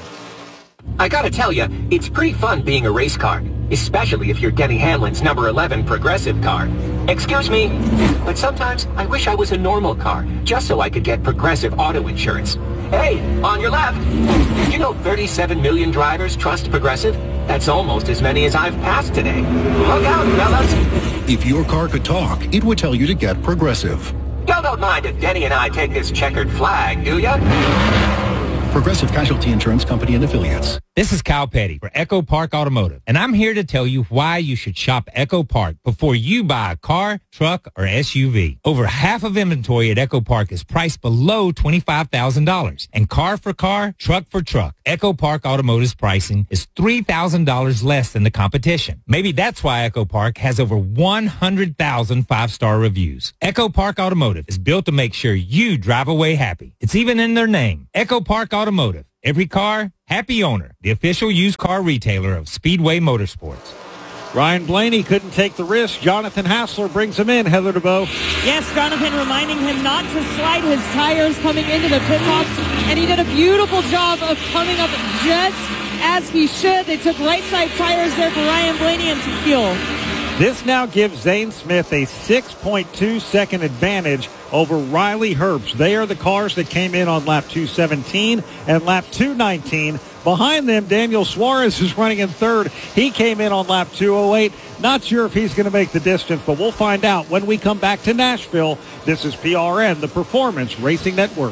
I gotta tell you, it's pretty fun being a race car, especially if you're Denny Hamlin's number 11 Progressive car. Excuse me, but sometimes I wish I was a normal car, just so I could get Progressive auto insurance. Hey, on your left. You know 37 million drivers trust Progressive? That's almost as many as I've passed today. Look out, fellas. If your car could talk, it would tell you to get Progressive. Y'all don't mind if Denny and I take this checkered flag, do ya? Progressive Casualty Insurance Company and Affiliates. This is Kyle Petty for Echo Park Automotive, and I'm here to tell you why you should shop Echo Park before you buy a car, truck, or SUV. Over half of inventory at Echo Park is priced below $25,000, and car for car, truck for truck, Echo Park Automotive's pricing is $3,000 less than the competition. Maybe that's why Echo Park has over 100,000 five-star reviews. Echo Park Automotive is built to make sure you drive away happy. It's even in their name, Echo Park Automotive. Every car, happy owner. The official used car retailer of Speedway Motorsports. Ryan Blaney couldn't take the risk. Jonathan Hassler brings him in. Heather DeBoe. Yes, Jonathan reminding him not to slide his tires coming into the pit box, and he did a beautiful job of coming up just as he should. They took right side tires there for Ryan Blaney and some fuel. This now gives Zane Smith a 6.2 second advantage over Riley Herbst. They are the cars that came in on lap 217 and lap 219. Behind them, Daniel Suarez is running in third. He came in on lap 208. Not sure if he's going to make the distance, but we'll find out when we come back to Nashville. This is PRN, the Performance Racing Network.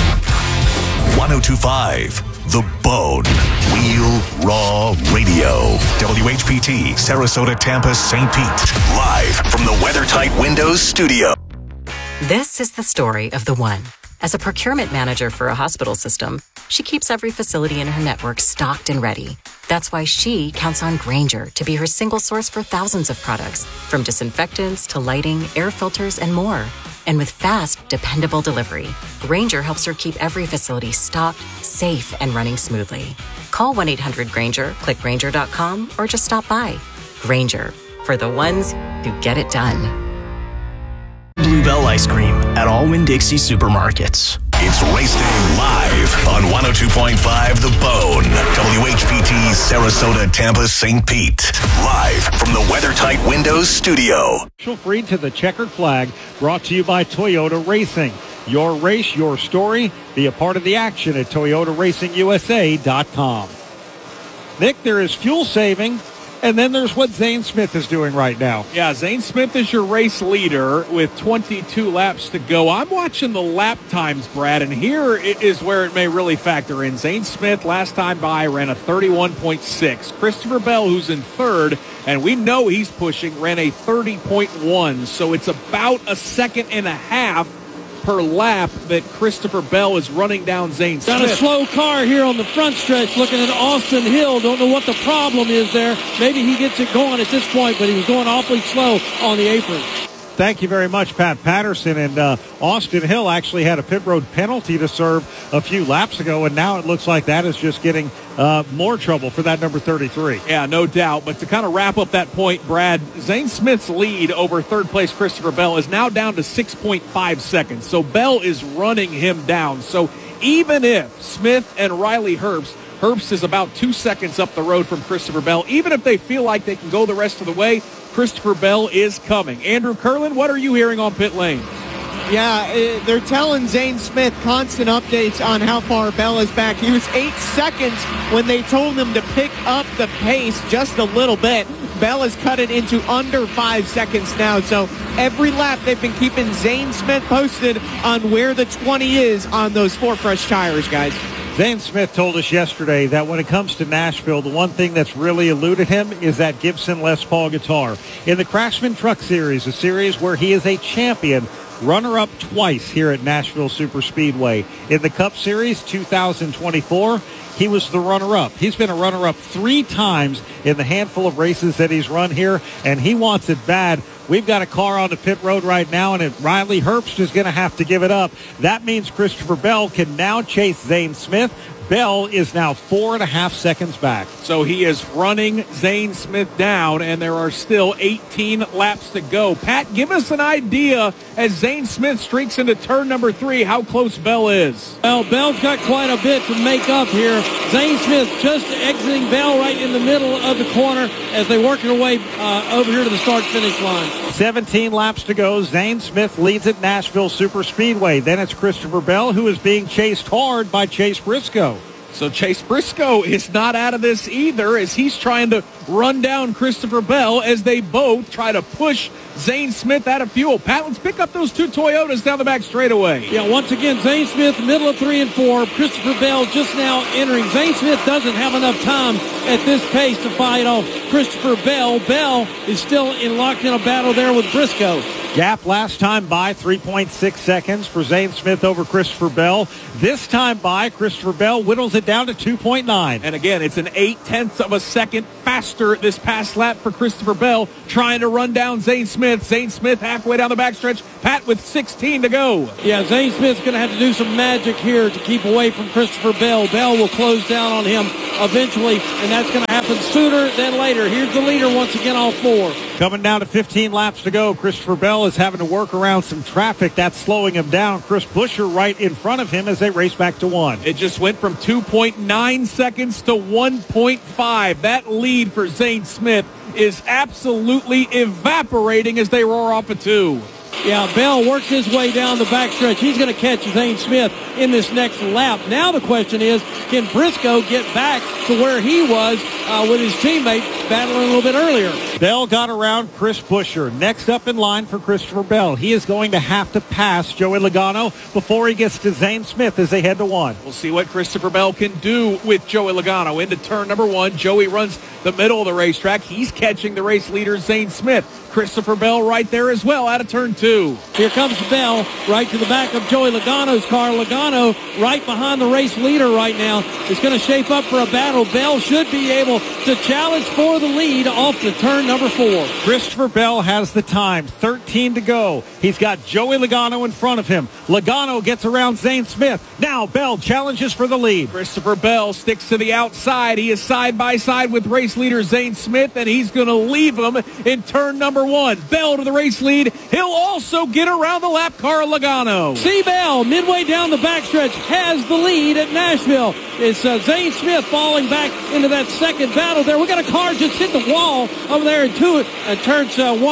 102.5 The Bone. Wheel Raw Radio. WHPT, Sarasota, Tampa, St. Pete. Live from the WeatherTight Windows studio. This is the story of the one. As a procurement manager for a hospital system, she keeps every facility in her network stocked and ready. That's why she counts on Grainger to be her single source for thousands of products, from disinfectants to lighting, air filters, and more. And with fast, dependable delivery, Grainger helps her keep every facility stocked, safe, and running smoothly. Call 1-800-GRAINGER, click Grainger.com, or just stop by. Grainger, for the ones who get it done. Bluebell Ice Cream at all Winn-Dixie supermarkets. It's Race Day live on 102.5 The Bone. WHPT, Sarasota, Tampa, St. Pete. Live from the WeatherTight Windows studio. Free to the checkered flag, brought to you by Toyota Racing. Your race, your story. Be a part of the action at ToyotaRacingUSA.com. Nick, there is fuel saving, and then there's what Zane Smith is doing right now. Yeah, Zane Smith is your race leader with 22 laps to go. I'm watching the lap times, Brad, and here is where it may really factor in. Zane Smith, last time by, ran a 31.6. Christopher Bell, who's in third, and we know he's pushing, ran a 30.1. So it's about a second and a half per lap that Christopher Bell is running down Zane Smith. Got a slow car here on the front stretch looking at Austin Hill. Don't know what the problem is there. Maybe he gets it going at this point, but he was going awfully slow on the apron. Thank you very much, Pat Patterson. And Austin Hill actually had a pit road penalty to serve a few laps ago, and now it looks like that is just getting more trouble for that number 33. Yeah, no doubt. But to kind of wrap up that point, Brad, Zane Smith's lead over third place Christopher Bell is now down to 6.5 seconds. So Bell is running him down. So even if Smith and Riley Herbst is about 2 seconds up the road from Christopher Bell, even if they feel like they can go the rest of the way, Christopher Bell is coming. Andrew Curlin, what are you hearing on pit lane? Yeah, they're telling Zane Smith constant updates on how far Bell is back. He was 8 seconds when they told him to pick up the pace just a little bit. Bell has cut it into under 5 seconds now. So every lap they've been keeping Zane Smith posted on where the 20 is on those 4 fresh tires, guys. Zane Smith told us yesterday that when it comes to Nashville, the one thing that's really eluded him is that Gibson Les Paul guitar. In the Craftsman Truck Series, a series where he is a champion, runner-up twice here at Nashville Superspeedway. In the Cup Series 2024, he was the runner-up. He's been a runner-up 3 times in the handful of races that he's run here, and he wants it bad. We've got a car on the pit road right now, and Riley Herbst is going to have to give it up. That means Christopher Bell can now chase Zane Smith. Bell is now 4.5 seconds back. So he is running Zane Smith down, and there are still 18 laps to go. Pat, give us an idea as Zane Smith streaks into turn number 3, how close Bell is. Well, Bell's got quite a bit to make up here. Zane Smith just exiting Bell right in the middle of the corner as they work their way over here to the start-finish line. 17 laps to go. Zane Smith leads at Nashville Superspeedway. Then it's Christopher Bell, who is being chased hard by Chase Briscoe. So Chase Briscoe is not out of this either as he's trying to run down Christopher Bell as they both try to push Zane Smith out of fuel. Pat, let's pick up those 2 Toyotas down the back straightaway. Yeah, once again, Zane Smith, middle of 3 and 4. Christopher Bell just now entering. Zane Smith doesn't have enough time at this pace to fight off Christopher Bell. Bell is still locked in a battle there with Briscoe. Gap last time by 3.6 seconds for Zane Smith over Christopher Bell. This time by, Christopher Bell whittles it down to 2.9. And again, it's an 0.8 of a second faster this past lap for Christopher Bell trying to run down Zane Smith. Zane Smith halfway down the backstretch. Pat with 16 to go. Yeah, Zane Smith's going to have to do some magic here to keep away from Christopher Bell. Bell will close down on him eventually, and that's going to happen sooner than later. Here's the leader once again, all 4. Coming down to 15 laps to go. Christopher Bell is having to work around some traffic. That's slowing him down. Chris Buescher right in front of him as they race back to 1. It just went from 2.9 seconds to 1.5. That lead for Zane Smith is absolutely evaporating as they roar off a 2. Yeah, Bell works his way down the backstretch. He's going to catch Zane Smith in this next lap. Now the question is, can Briscoe get back to where he was with his teammate battling a little bit earlier? Bell got around Chris Buescher. Next up in line for Christopher Bell. He is going to have to pass Joey Logano before he gets to Zane Smith as they head to 1. We'll see what Christopher Bell can do with Joey Logano. Into turn number 1, Joey runs the middle of the racetrack. He's catching the race leader, Zane Smith. Christopher Bell right there as well out of turn 2. Here comes Bell right to the back of Joey Logano's car. Logano right behind the race leader right now. It's going to shape up for a battle. Bell should be able to challenge for the lead off to turn number 4. Christopher Bell has the time. 13 to go. He's got Joey Logano in front of him. Logano gets around Zane Smith. Now Bell challenges for the lead. Christopher Bell sticks to the outside. He is side by side with race leader Zane Smith, and he's going to leave him in turn number 1. Bell to the race lead. He'll also get around the lap car of Logano. C. Bell, midway down the backstretch, has the lead at Nashville. It's Zane Smith falling back into that second battle there. We got a car just hit the wall over there in turns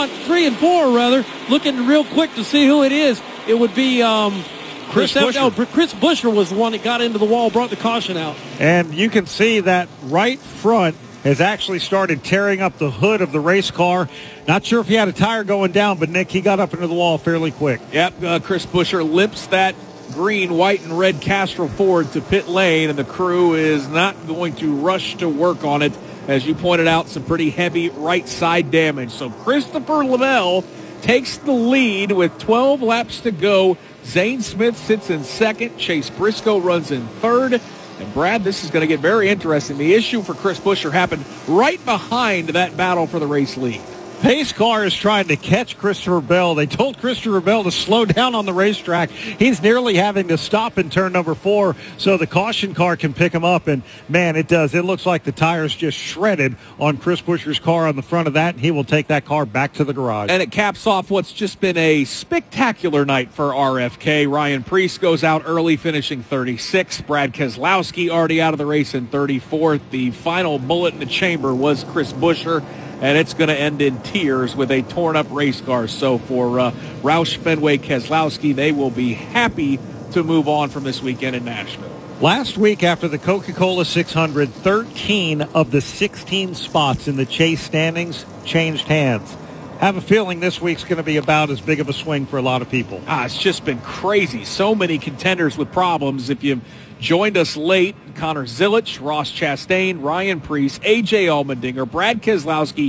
3 and 4, rather. Looking real quick to see who it is. It would be Chris Buescher. Chris Buescher was the one that got into the wall, brought the caution out. And you can see that right front has actually started tearing up the hood of the race car. Not sure if he had a tire going down, but Nick, he got up into the wall fairly quick. Yep, Chris Buescher limps that green, white, and red Castrol Ford to pit lane, and the crew is not going to rush to work on it. As you pointed out, some pretty heavy right side damage. So Christopher Bell takes the lead with 12 laps to go. Zane Smith sits in second. Chase Briscoe runs in third. And Brad, this is going to get very interesting. The issue for Chris Buescher happened right behind that battle for the race lead. Pace car is trying to catch Christopher Bell. They told Christopher Bell to slow down on the racetrack. He's nearly having to stop in turn number 4 so the caution car can pick him up. And, man, it does. It looks like the tires just shredded on Chris Buescher's car on the front of that, and he will take that car back to the garage. And it caps off what's just been a spectacular night for RFK. Ryan Preece goes out early, finishing 36th. Brad Keselowski already out of the race in 34th. The final bullet in the chamber was Chris Buescher. And it's going to end in tears with a torn-up race car. So for Roush Fenway Keselowski, they will be happy to move on from this weekend in Nashville. Last week after the Coca-Cola 600, 13 of the 16 spots in the Chase standings changed hands. Have a feeling this week's going to be about as big of a swing for a lot of people. It's just been crazy. So many contenders with problems. If you've joined us late, Connor Zilich, Ross Chastain, Ryan Preece, A.J. Allmendinger, Brad Keselowski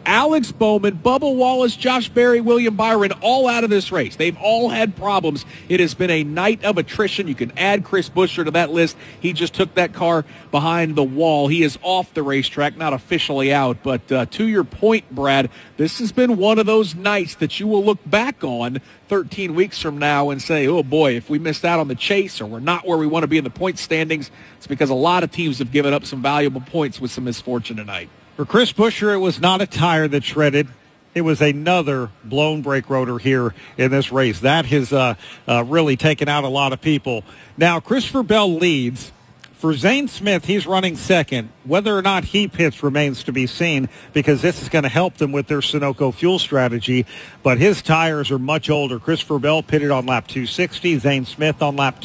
Alex Bowman, Bubba Wallace, Josh Berry, William Byron, all out of this race. They've all had problems. It has been a night of attrition. You can add Chris Buescher to that list. He just took that car behind the wall. He is off the racetrack, not officially out. But to your point, Brad, this has been one of those nights that you will look back on 13 weeks from now and say, oh boy, if we missed out on the chase or we're not where we want to be in the point standings, it's because a lot of teams have given up some valuable points with some misfortune tonight. For Chris Buescher, it was not a tire that shredded. It was another blown brake rotor here in this race. That has really taken out a lot of people. Now, Christopher Bell leads. For Zane Smith, he's running second. Whether or not he pits remains to be seen because this is going to help them with their Sunoco fuel strategy. But his tires are much older. Christopher Bell pitted on lap 260. Zane Smith on lap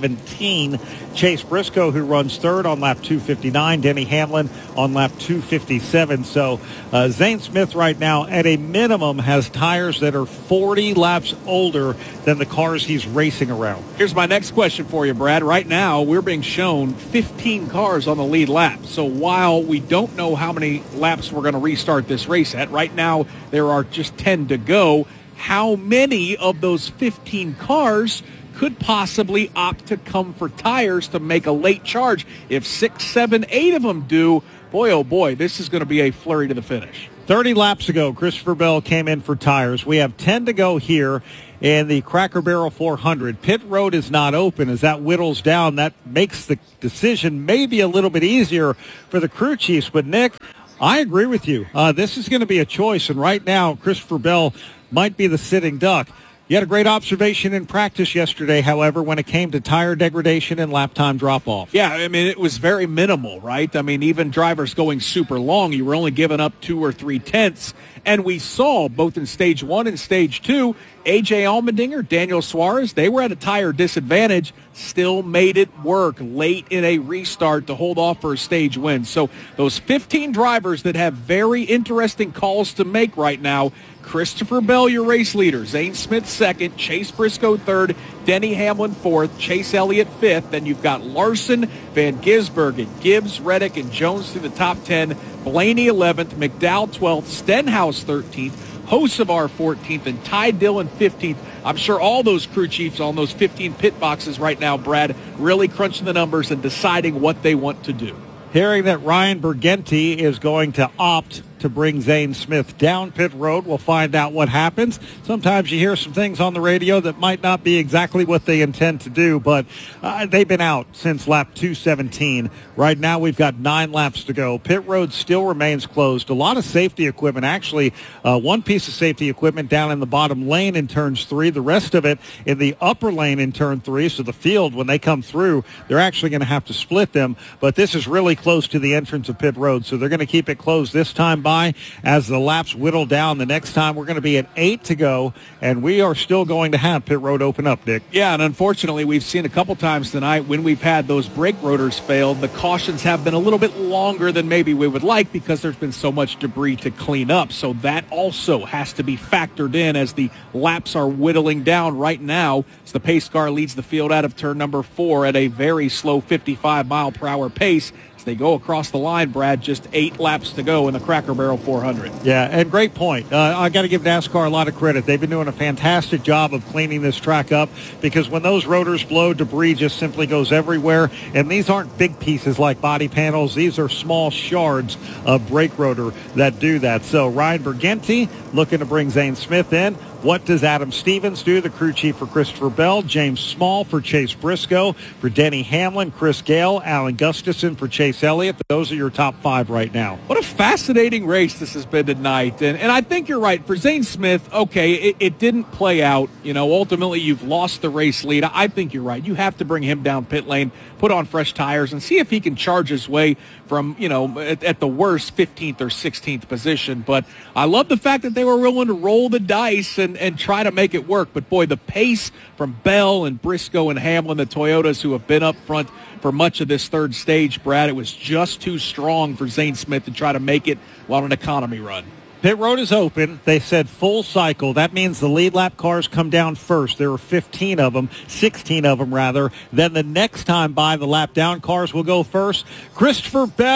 217. Chase Briscoe, who runs third, on lap 259. Denny Hamlin on lap 257. So Zane Smith right now, at a minimum, has tires that are 40 laps older than the cars he's racing around. Here's my next question for you, Brad. Right now, we're being shown 15 cars on the lead lap. So while we don't know how many laps we're going to restart this race at, right now there are just 10 to go. How many of those 15 cars could possibly opt to come for tires to make a late charge? If 6, 7, 8 of them do, boy, oh boy, this is going to be a flurry to the finish. 30 laps ago, Christopher Bell came in for tires. We have 10 to go here in the Cracker Barrel 400. Pit road is not open. As that whittles down, that makes the decision maybe a little bit easier for the crew chiefs. But, Nick, I agree with you. This is going to be a choice, and right now Christopher Bell might be the sitting duck. You had a great observation in practice yesterday, however, when it came to tire degradation and lap time drop-off. Yeah, I mean, it was very minimal, right? I mean, even drivers going super long, you were only giving up 2 or 3 tenths. And we saw, both in Stage 1 and Stage 2, A.J. Allmendinger, Daniel Suarez, they were at a tire disadvantage, still made it work late in a restart to hold off for a stage win. So those 15 drivers that have very interesting calls to make right now, Christopher Bell, your race leader. Zane Smith second. Chase Briscoe third. Denny Hamlin fourth. Chase Elliott fifth. Then you've got Larson, Van Gisbergen, Gibbs, Reddick, and Jones through the top 10. Blaney 11th. McDowell 12th. Stenhouse 13th. Hocevar 14th. And Ty Dillon 15th. I'm sure all those crew chiefs on those 15 pit boxes right now, Brad, really crunching the numbers and deciding what they want to do. Hearing that Ryan Bergenti is going to opt to bring Zane Smith down pit road. We'll find out what happens. Sometimes you hear some things on the radio that might not be exactly what they intend to do, but they've been out since lap 217. Right now we've got 9 laps to go. Pit road still remains closed. A lot of safety equipment. Actually, one piece of safety equipment down in the bottom lane in turns 3. The rest of it in the upper lane in turn 3. So the field, when they come through, they're actually going to have to split them. But this is really close to the entrance of pit road, so they're going to keep it closed this time by as the laps whittle down. The next time we're going to be at 8 to go, and we are still going to have pit road open up, Dick. Yeah, and unfortunately, we've seen a couple times tonight when we've had those brake rotors fail, the cautions have been a little bit longer than maybe we would like because there's been so much debris to clean up. So that also has to be factored in as the laps are whittling down right now as the pace car leads the field out of turn number 4 at a very slow 55-mile-per-hour pace. They go across the line, Brad, just 8 laps to go in the Cracker Barrel 400. Yeah, and great point. I got to give NASCAR a lot of credit. They've been doing a fantastic job of cleaning this track up because when those rotors blow, debris just simply goes everywhere. And these aren't big pieces like body panels. These are small shards of brake rotor that do that. So Ryan Bergenti looking to bring Zane Smith in. What does Adam Stevens do? The crew chief for Christopher Bell, James Small for Chase Briscoe, for Denny Hamlin, Chris Gale, Alan Gustafson for Chase Elliott. Those are your top 5 right now. What a fascinating race this has been tonight. And I think you're right. For Zane Smith, okay, it didn't play out. You know, ultimately you've lost the race lead. I think you're right. You have to bring him down pit lane, put on fresh tires, and see if he can charge his way from, you know, at the worst 15th or 16th position. But I love the fact that they were willing to roll the dice and try to make it work. But, boy, the pace from Bell and Briscoe and Hamlin, the Toyotas who have been up front for much of this third stage, Brad, it was just too strong for Zane Smith to try to make it on an economy run. Pit road is open. They said full cycle. That means the lead lap cars come down first. There were 16 of them. Then the next time by, the lap down cars will go first. Christopher Bell,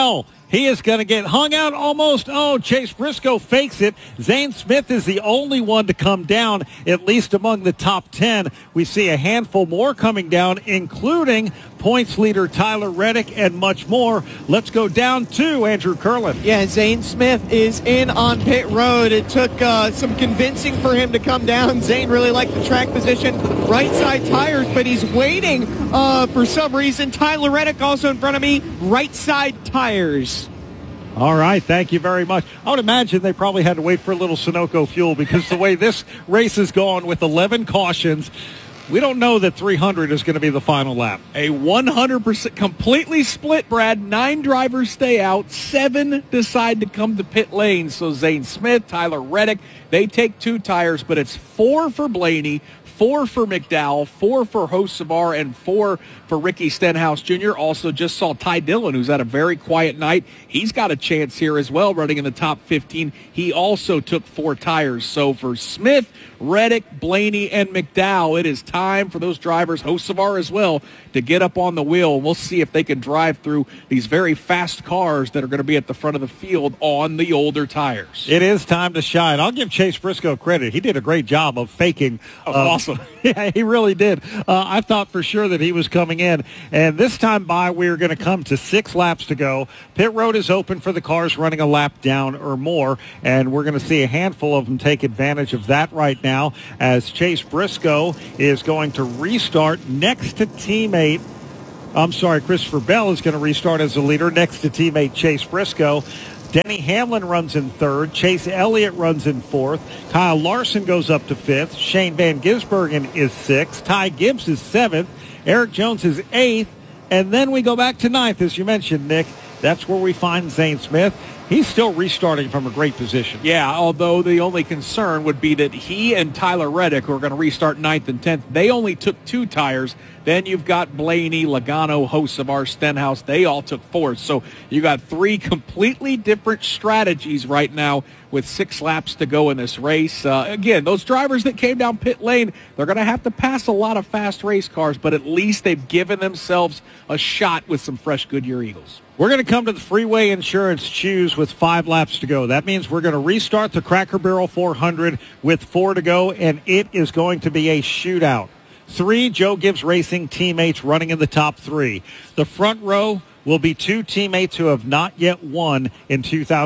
He is going to get hung out almost. Oh, Chase Briscoe fakes it. Zane Smith is the only one to come down, at least among the top 10. We see a handful more coming down, including points leader Tyler Reddick and much more. Let's go down to Andrew Curlin. Yeah, Zane Smith is in on pit road. It took some convincing for him to come down. Zane really liked the track position, right side tires, but he's waiting for some reason. Tyler Reddick also in front of me, right side tires. All right, thank you very much. I would imagine they probably had to wait for a little Sunoco fuel because the way this race is going with 11 cautions, we don't know that 300 is going to be the final lap. A 100% completely split, Brad. 9 drivers stay out. 7 decide to come to pit lane. So Zane Smith, Tyler Reddick, they take 2 tires, but it's 4 for Blaney, 4 for McDowell, 4 for Hocevar, and 4 for Ricky Stenhouse Jr. Also just saw Ty Dillon, who's had a very quiet night. He's got a chance here as well, running in the top 15. He also took 4 tires. So for Smith, Reddick, Blaney, and McDowell, it is time for those drivers, Hocevar as well, to get up on the wheel. We'll see if they can drive through these very fast cars that are going to be at the front of the field on the older tires. It is time to shine. I'll give Chase Briscoe credit. He did a great job of faking. Awesome. Yeah, he really did. I thought for sure that he was coming in. And this time by, we're going to come to 6 laps to go. Pit road is open for the cars running a lap down or more, and we're going to see a handful of them take advantage of that right now as Chase Briscoe is going to restart next to teammate. Christopher Bell is going to restart as the leader next to teammate Chase Briscoe. Denny Hamlin runs in 3rd. Chase Elliott runs in 4th. Kyle Larson goes up to 5th. Shane Van Gisbergen is 6th. Ty Gibbs is 7th. Eric Jones is 8th. And then we go back to 9th, as you mentioned, Nick. That's where we find Zane Smith. He's still restarting from a great position. Yeah, although the only concern would be that he and Tyler Reddick, who are going to restart 9th and 10th, they only took 2 tires. Then you've got Blaney, Logano, Hocevar, Stenhouse. They all took 4. So you got 3 completely different strategies right now with 6 laps to go in this race. Again, those drivers that came down pit lane, they're going to have to pass a lot of fast race cars, but at least they've given themselves a shot with some fresh Goodyear Eagles. We're going to come to the Freeway Insurance Choose with 5 laps to go. That means we're going to restart the Cracker Barrel 400 with 4 to go, and it is going to be a shootout. 3 Joe Gibbs Racing teammates running in the top 3. The front row will be 2 teammates who have not yet won in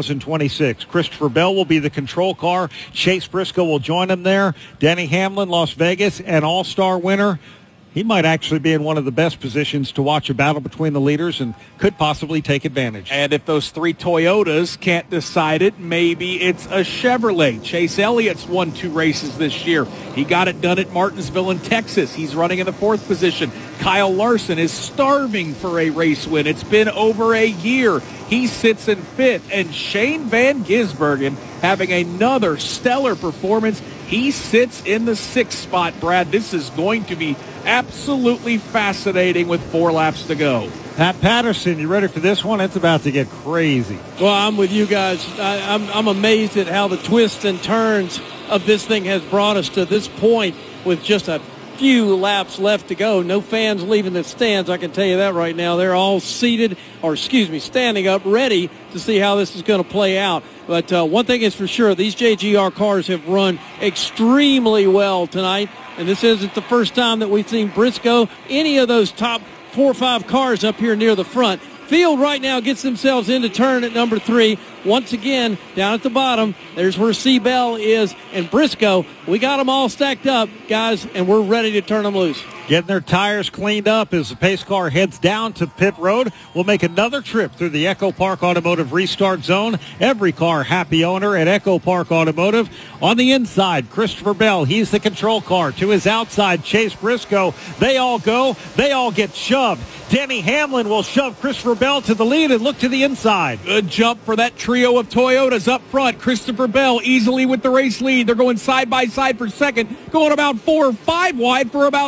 2026. Christopher Bell will be the control car. Chase Briscoe will join him there. Denny Hamlin, Las Vegas, an all-star winner. He might actually be in one of the best positions to watch a battle between the leaders and could possibly take advantage. And if those 3 Toyotas can't decide it, maybe it's a Chevrolet. Chase Elliott's won 2 races this year. He got it done at Martinsville in Texas. He's running in the 4th position. Kyle Larson is starving for a race win. It's been over a year. He sits in 5th. And Shane Van Gisbergen having another stellar performance. He sits in the 6th spot, Brad. This is going to be absolutely fascinating with 4 laps to go. Pat Patterson, you ready for this one? It's about to get crazy. Well, I'm with you guys. I'm amazed at how the twists and turns of this thing has brought us to this point with just a few laps left to go. No fans leaving the stands, I can tell you that right now. They're all standing up, ready to see how this is going to play out. But one thing is for sure, these JGR cars have run extremely well tonight, and this isn't the first time that we've seen Briscoe, any of those top 4 or 5 cars up here near the front. Field right now gets themselves into turn at number 3. Once again, down at the bottom, there's where C. Bell is, and Briscoe. We got them all stacked up, guys, and we're ready to turn them loose. Getting their tires cleaned up as the pace car heads down to pit road. We'll make another trip through the Echo Park Automotive restart zone. Every car happy owner at Echo Park Automotive. On the inside, Christopher Bell. He's the control car. To his outside, Chase Briscoe. They all go. They all get shoved. Denny Hamlin will shove Christopher Bell to the lead and look to the inside. Good jump for that trio of Toyotas up front. Christopher Bell easily with the race lead. They're going side by side for 2nd, going about 4 or 5 wide for about 6th.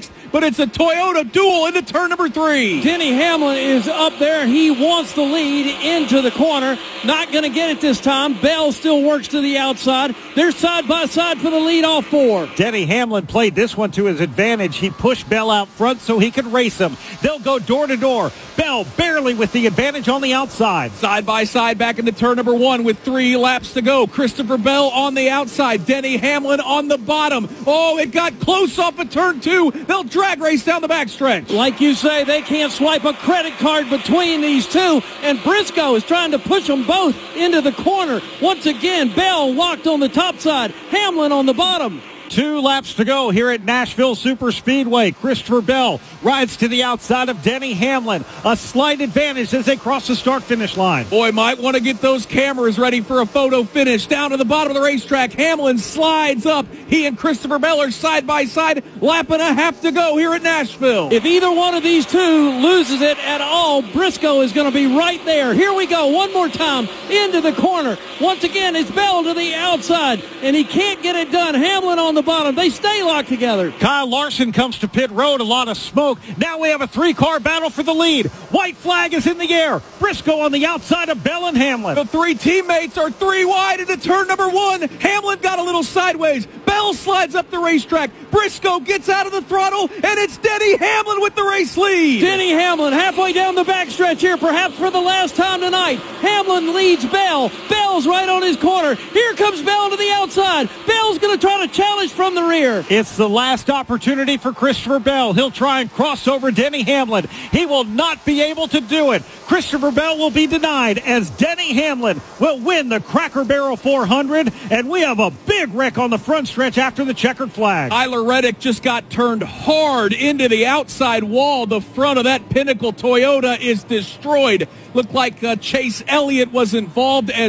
next, but it's a Toyota duel into turn number 3. Denny Hamlin is up there. He wants the lead into the corner. Not going to get it this time. Bell still works to the outside. They're side by side for the lead, all 4. Denny Hamlin played this one to his advantage. He pushed Bell out front so he could race him. They'll go door to door. Bell barely with the advantage on the outside. Side by side back into turn number 1 with 3 laps to go. Christopher Bell on the outside. Denny Hamlin on the bottom. Oh, it got close off of turn 2. They'll drag race down the backstretch. Like you say, they can't swipe a credit card between these two, and Briscoe is trying to push them both into the corner. Once again, Bell locked on the top side, Hamlin on the bottom. 2 laps to go here at Nashville Superspeedway. Christopher Bell rides to the outside of Denny Hamlin. A slight advantage as they cross the start-finish line. Boy, might want to get those cameras ready for a photo finish. Down to the bottom of the racetrack, Hamlin slides up. He and Christopher Bell are side by side. Lap and a half to go here at Nashville. If either one of these two loses it at all, Briscoe is going to be right there. Here we go, one more time, into the corner. Once again, it's Bell to the outside, and he can't get it done. Hamlin on the bottom. They stay locked together. Kyle Larson comes to pit road. A lot of smoke. Now we have a 3-car battle for the lead. White flag is in the air. Briscoe on the outside of Bell and Hamlin. The 3 teammates are 3 wide into turn number 1. Hamlin got a little sideways. Bell slides up the racetrack. Briscoe gets out of the throttle, and it's Denny Hamlin with the race lead. Denny Hamlin halfway down the backstretch here, perhaps for the last time tonight. Hamlin leads Bell. Bell's right on his corner. Here comes Bell to the outside. Bell's going to try to challenge from the rear. It's the last opportunity for Christopher Bell. He'll try and cross over Denny Hamlin. He will not be able to do it. Christopher Bell will be denied as Denny Hamlin will win the Cracker Barrel 400, and we have a big wreck on the front stretch after the checkered flag. Tyler Reddick just got turned hard into the outside wall. The front of that Pinnacle Toyota is destroyed. Looked like Chase Elliott was involved as